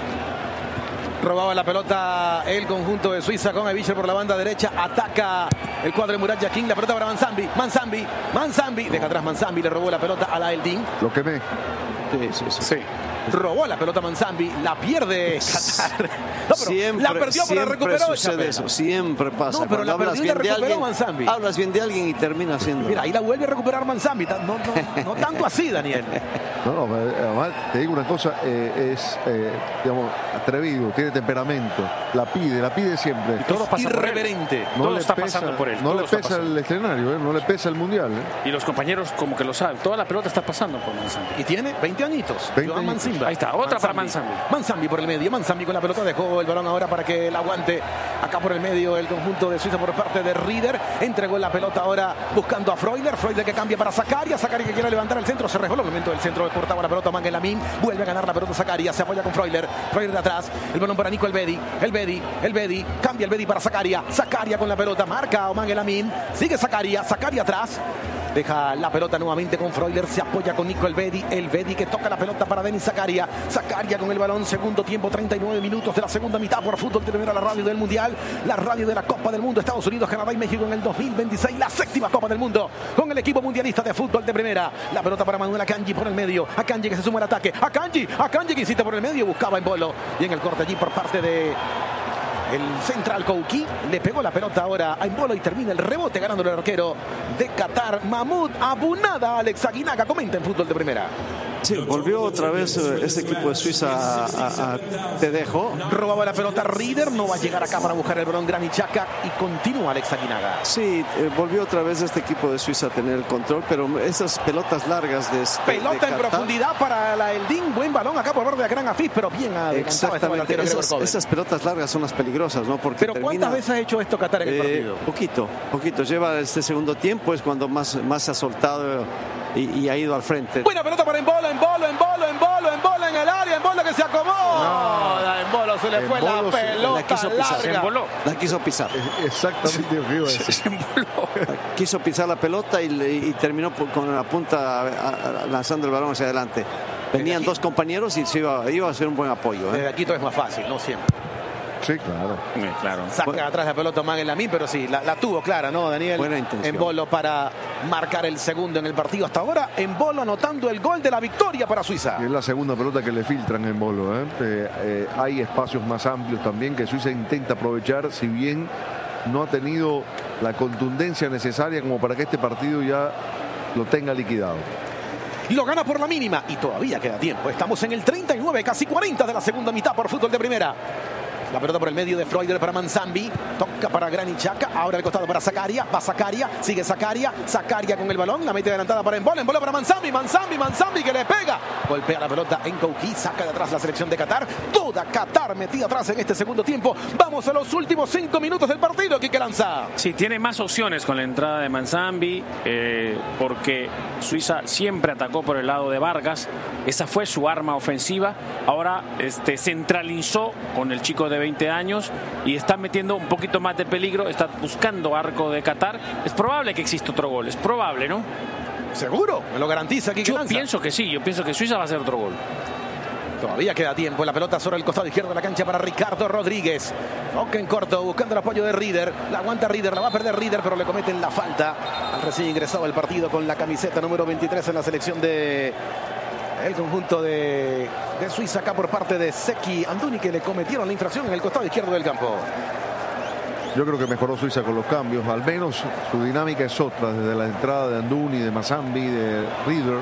Robaba la pelota el conjunto de Suiza con Avischer por la banda derecha. Ataca el cuadro de Murat Yakin. La pelota para Manzambi. Manzambi. Manzambi. Deja atrás Manzambi. Le robó la pelota a la Eldin. Lo quemé. Sí, sí, sí. sí. Robó la pelota Manzambi. La pierde Qatar. No, siempre, la perdió, pero la recuperó. Sucede eso. Siempre pasa. No, pero la perdió y la recuperó Manzambi. Hablas bien de alguien y termina haciendo. Mira, ahí la vuelve a recuperar Manzambi. No, no, no tanto así, Daniel. No, no, además te digo una cosa, eh, es, eh, digamos, atrevido, tiene temperamento, la pide, la pide siempre. Y todo pasa irreverente. Por él. No todo le está pesa, pasando por él. No todo le pesa el escenario, eh, no le pesa el mundial. Eh. Y los compañeros como que lo saben, toda la pelota está pasando por Manzambi. Y tiene veinte añitos. veinte añitos, sí. segunda. Ahí está, otra para Manzambi. Manzambi por el medio, Manzambi con la pelota, dejó el balón ahora para que la aguante acá por el medio el conjunto de Suiza por parte de Rieder. Entregó la pelota ahora buscando a Freuler, Freuler que cambia para Zakaria, Zakaria que quiere levantar el centro, se resbaló el momento del centro, cortaba la pelota Mangel Amin, vuelve a ganar la pelota Zakaria, se apoya con Freuler, Freuler de atrás, el balón para Nico Elvedi, Elvedi, Elvedi, cambia Elvedi para Zakaria, Zakaria con la pelota, marca a Mangel Amin, sigue Zakaria, Zakaria atrás. Deja la pelota nuevamente con Freuler, se apoya con Nico Elvedi, Elvedi que toca la pelota para Denis Zakaria, Zakaria con el balón, segundo tiempo, treinta y nueve minutos de la segunda mitad por Fútbol de Primera, la radio del Mundial, la radio de la Copa del Mundo, Estados Unidos, Canadá y México en el dos mil veintiséis, la séptima Copa del Mundo, con el equipo mundialista de Fútbol de Primera. La pelota para Manuel Akanji por el medio, Akanji que se suma al ataque, Akanji, Akanji que insiste por el medio, buscaba en Embolo, y en el corte allí por parte de el central Kouki, le pegó la pelota ahora a Embolo y termina el rebote ganando el arquero de Qatar, Mahmoud Abunada. Alex Aguinaga comenta en Fútbol de Primera. Sí, volvió otra vez este equipo de Suiza a, a, a Te dejo. Robaba la pelota Rieder, no va a llegar acá para buscar el balón Granit Xhaka y continúa Alex Aguinaga. Sí, eh, volvió otra vez este equipo de Suiza a tener el control, pero esas pelotas largas de pelota de en profundidad para la Eldin, buen balón acá por borde de Gran Afif, pero bien adelantado estaba el arquero. Esas, esas pelotas largas son las peligrosas, ¿no? Porque pero termina, ¿cuántas veces ha hecho esto Qatar en el eh, partido? Poquito, poquito. Lleva este segundo tiempo, es cuando más, más se ha soltado y, y ha ido al frente. Buena pelota para Embolo, Embolo, Embolo, Embolo, Embolo en el área, Embolo que se acomó. No, a Embolo se le fue la pelota la quiso pisar, larga. La quiso pisar. Exactamente lo que iba a decir. Se emboló. Quiso pisar la pelota y, y terminó con la punta a, a, lanzando el balón hacia adelante. Venían dos compañeros y se iba, iba a ser un buen apoyo. ¿eh? Desde aquí todo es más fácil, no siempre. Sí, claro. Sí, claro. Saca bueno. atrás la pelota Mangel Amin, pero sí, la, la tuvo clara, ¿no, Daniel? Buena intención. Embolo para marcar el segundo en el partido hasta ahora. Embolo anotando el gol de la victoria para Suiza. Y es la segunda pelota que le filtran en Embolo. ¿eh? Eh, eh, hay espacios más amplios también que Suiza intenta aprovechar, si bien no ha tenido la contundencia necesaria como para que este partido ya lo tenga liquidado. Lo gana por la mínima y todavía queda tiempo. Estamos en el treinta y nueve, casi cuarenta de la segunda mitad por Fútbol de Primera. La pelota por el medio de Freuler para Manzambi. Toca para Granit Xhaka. Ahora el costado para Zakaria. Va Zakaria. Sigue Zakaria. Zakaria con el balón. La mete adelantada para Embolo. Embolo para Manzambi. Manzambi. Manzambi que le pega. Golpea la pelota en Kouki. Saca de atrás la selección de Qatar. Toda Qatar metida atrás en este segundo tiempo. Vamos a los últimos cinco minutos del partido. Quique Lanza. Sí, tiene más opciones con la entrada de Manzambi. Eh, porque Suiza siempre atacó por el lado de Vargas. Esa fue su arma ofensiva. Ahora este, centralizó con el chico de veinte años y está metiendo un poquito más de peligro, está buscando arco de Qatar. Es probable que exista otro gol, es probable, ¿no? ¿Seguro? ¿Me lo garantiza aquí? Yo pienso que sí, yo pienso que Suiza va a hacer otro gol. Todavía queda tiempo. La pelota sobre el costado izquierdo de la cancha para Ricardo Rodríguez. Toca en corto, buscando el apoyo de Rieder. La aguanta Rieder, la va a perder Rieder, pero le cometen la falta al recién ingresado al partido con la camiseta número veintitrés en la selección de el conjunto de, de Suiza acá por parte de Zeki Anduni, que le cometieron la infracción en el costado izquierdo del campo. Yo creo que mejoró Suiza con los cambios, al menos su dinámica es otra, desde la entrada de Anduni, de Manzambi, de Rieder.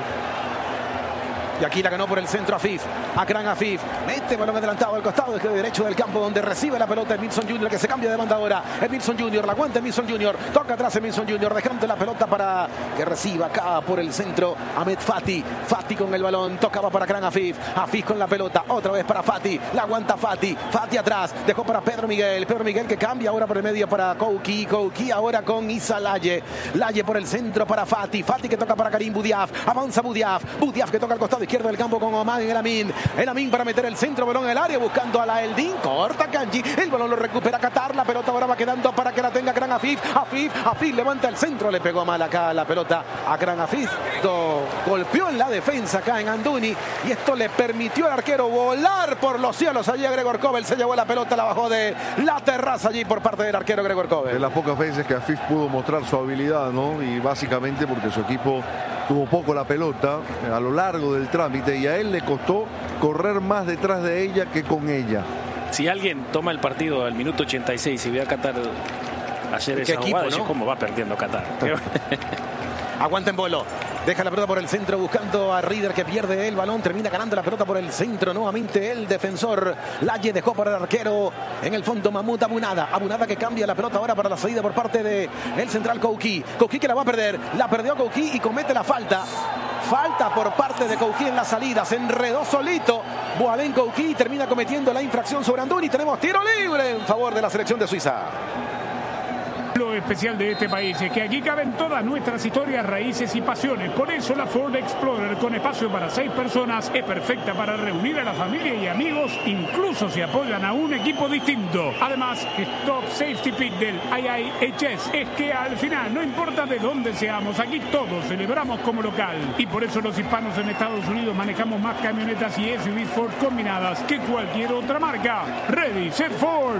Y aquí la ganó por el centro Afif. Akran Afif. Mete balón adelantado al costado derecho del campo donde recibe la pelota Emilson Junior, que se cambia de banda ahora. Emilson Junior, la aguanta Emilson Junior. Toca atrás Emilson Junior, dejando la pelota para que reciba acá por el centro Ahmed Fati. Fati con el balón. Tocaba para Akran Afif. Afif con la pelota. Otra vez para Fati. La aguanta Fati. Fati atrás. Dejó para Pedro Miguel. Pedro Miguel que cambia ahora por el medio para Kouki. Kouki ahora con Issa Laye. Laye por el centro para Fati. Fati que toca para Karim Boudiaf. Avanza Boudiaf. Boudiaf que toca al costado izquierdo del campo con Omar en el Amin. El Amin para meter el centro, balón en el área, buscando a la Eldin. Corta Kanji. El balón lo recupera Qatar. La pelota ahora va quedando para que la tenga Akran Afif. Afif, Afif levanta el centro. Le pegó mal acá la pelota a Akran Afif. Do, golpeó en la defensa acá en Anduni. Y esto le permitió al arquero volar por los cielos. Allí a Gregor Kobel se llevó la pelota, la bajó de la terraza allí por parte del arquero Gregor Kobel. De las pocas veces que Afif pudo mostrar su habilidad, ¿no? Y básicamente porque su equipo tuvo poco la pelota a lo largo del trámite y a él le costó correr más detrás de ella que con ella. Si alguien toma el partido al minuto ochenta y seis y ve a Qatar hacer esa equipo, jugada, ¿no? ¿cómo va perdiendo Qatar? Aguanta Embolo. Deja la pelota por el centro buscando a Rieder, que pierde el balón. Termina ganando la pelota por el centro. Nuevamente el defensor Laye dejó para el arquero. En el fondo Mahmoud Abunada. Abunada que cambia la pelota ahora para la salida por parte de el central Kouki. Kouki que la va a perder. La perdió Kouki y comete la falta. falta por parte de Kouki en la salida. Se enredó solito Boalén Kouki y termina cometiendo la infracción sobre Anduni. Tenemos tiro libre en favor de la selección de Suiza. Lo especial de este país es que aquí caben todas nuestras historias, raíces y pasiones. Por eso la Ford Explorer, con espacio para seis personas, es perfecta para reunir a la familia y amigos, incluso si apoyan a un equipo distinto. Además, Stop Safety Pick del I I H S es que al final, no importa de dónde seamos, aquí todos celebramos como local. Y por eso los hispanos en Estados Unidos manejamos más camionetas y S U Vs Ford combinadas que cualquier otra marca. Ready, set Ford.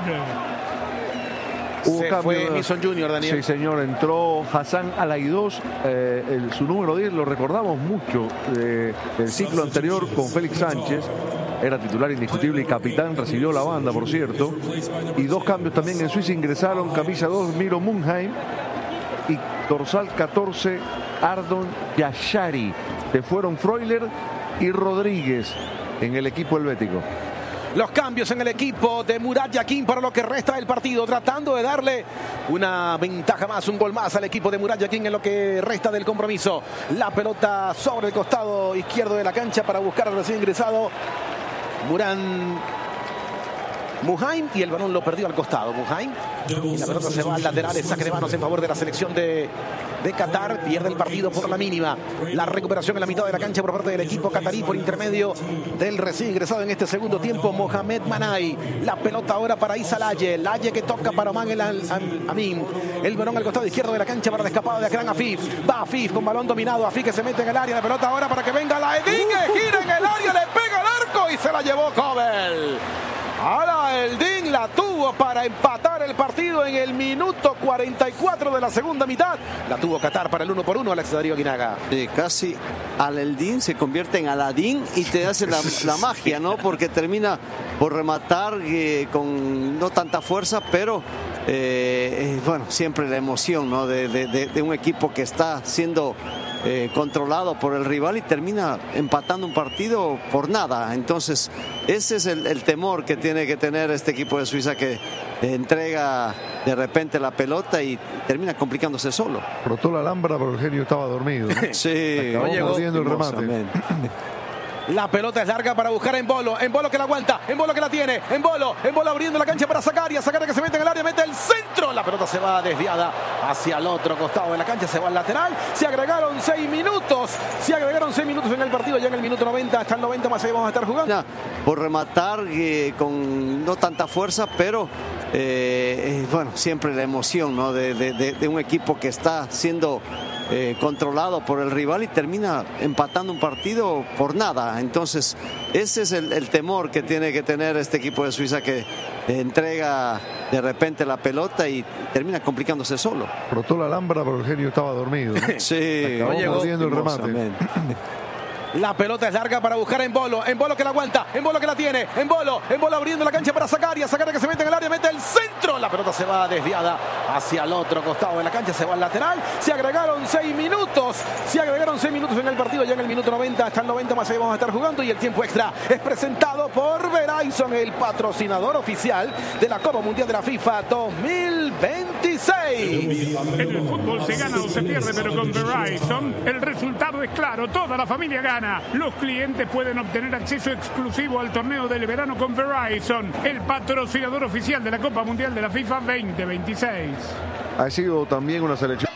Hubo Se fue Mason junior, Daniel. Sí, señor, entró Hassan Alaidós, eh, el, su número diez, lo recordamos mucho eh, del ciclo anterior con Félix Sánchez. Era titular indiscutible y capitán, recibió la banda, por cierto. Y dos cambios también en Suiza ingresaron: camisa dos, Miro Munheim, y dorsal catorce, Ardon Yashari. Se fueron Freuler y Rodríguez en el equipo helvético. Los cambios en el equipo de Murat Yakin para lo que resta del partido, tratando de darle una ventaja más, un gol más al equipo de Murat Yakin en lo que resta del compromiso. La pelota sobre el costado izquierdo de la cancha para buscar al recién ingresado Murat Munheim, y el balón lo perdió al costado Munheim, y la pelota se va al lateral. Es saque de manos en favor de la selección de, de Qatar. Pierde el partido por la mínima. La recuperación en la mitad de la cancha por parte del equipo catarí por intermedio del recién ingresado en este segundo tiempo, Mohamed Manai. La pelota ahora para Issa Laye. Laye que toca para Oman el Amin. El balón al costado izquierdo de la cancha para la escapada de Akram Afif. Va Afif con balón dominado. Afif que se mete en el área. La pelota ahora para que venga la Edin, que gira en el área, le pega al arco y se la llevó Kobel. Ahora el Din la tuvo para empatar el partido en el minuto cuarenta y cuatro de la segunda mitad. La tuvo Qatar para el uno por uno, Alex Darío Aguinaga. Sí, casi al el Din se convierte en Aladín y te hace la, la magia, ¿no? Porque termina por rematar eh, con no tanta fuerza, pero eh, eh, bueno, siempre la emoción, ¿no? De, de, de, de un equipo que está siendo Eh, controlado por el rival y termina empatando un partido por nada. Entonces ese es el, el temor que tiene que tener este equipo de Suiza, que eh, entrega de repente la pelota y termina complicándose solo. Brotó la lámpara, pero el genio estaba dormido, ¿no? Sí, acabó perdiendo el remate. La pelota es larga para buscar a Embolo. Embolo que la aguanta. Embolo que la tiene. Embolo. Embolo abriendo la cancha para Zakaria. Zakaria que se mete en el área. Mete el centro. La pelota se va desviada hacia el otro costado de la cancha. Se va al lateral. Se agregaron seis minutos. Se agregaron seis minutos en el partido. Ya en el minuto noventa. Hasta el noventa más ahí vamos a estar jugando. Ya, por rematar eh, con no tanta fuerza, pero eh, eh, bueno, siempre la emoción, ¿no? De, de, de, de un equipo que está siendo Eh, controlado por el rival y termina empatando un partido por nada. Entonces ese es el, el temor que tiene que tener este equipo de Suiza, que eh, entrega de repente la pelota y termina complicándose solo. Brotó la lámpara, pero el genio estaba dormido, ¿no? Sí, acabó perdiendo el remate. La pelota es larga para buscar a Embolo. Embolo que la aguanta. Embolo que la tiene. Embolo. Embolo abriendo la cancha para Zakaria. Zakaria que se mete en el área. Mete el centro. La pelota se va desviada hacia el otro costado de la cancha. Se va al lateral. Se agregaron seis minutos. Se agregaron seis minutos en el partido. Ya en el minuto noventa. Hasta el noventa más ahí vamos a estar jugando. Y el tiempo extra es presentado por Verizon, el patrocinador oficial de la Copa Mundial de la FIFA dos mil veintiséis. En el fútbol se gana o se pierde, pero con Verizon el resultado es claro. Toda la familia gana. Los clientes pueden obtener acceso exclusivo al torneo del verano con Verizon, el patrocinador oficial de la Copa Mundial de la FIFA veinte veintiséis. Ha sido también una selección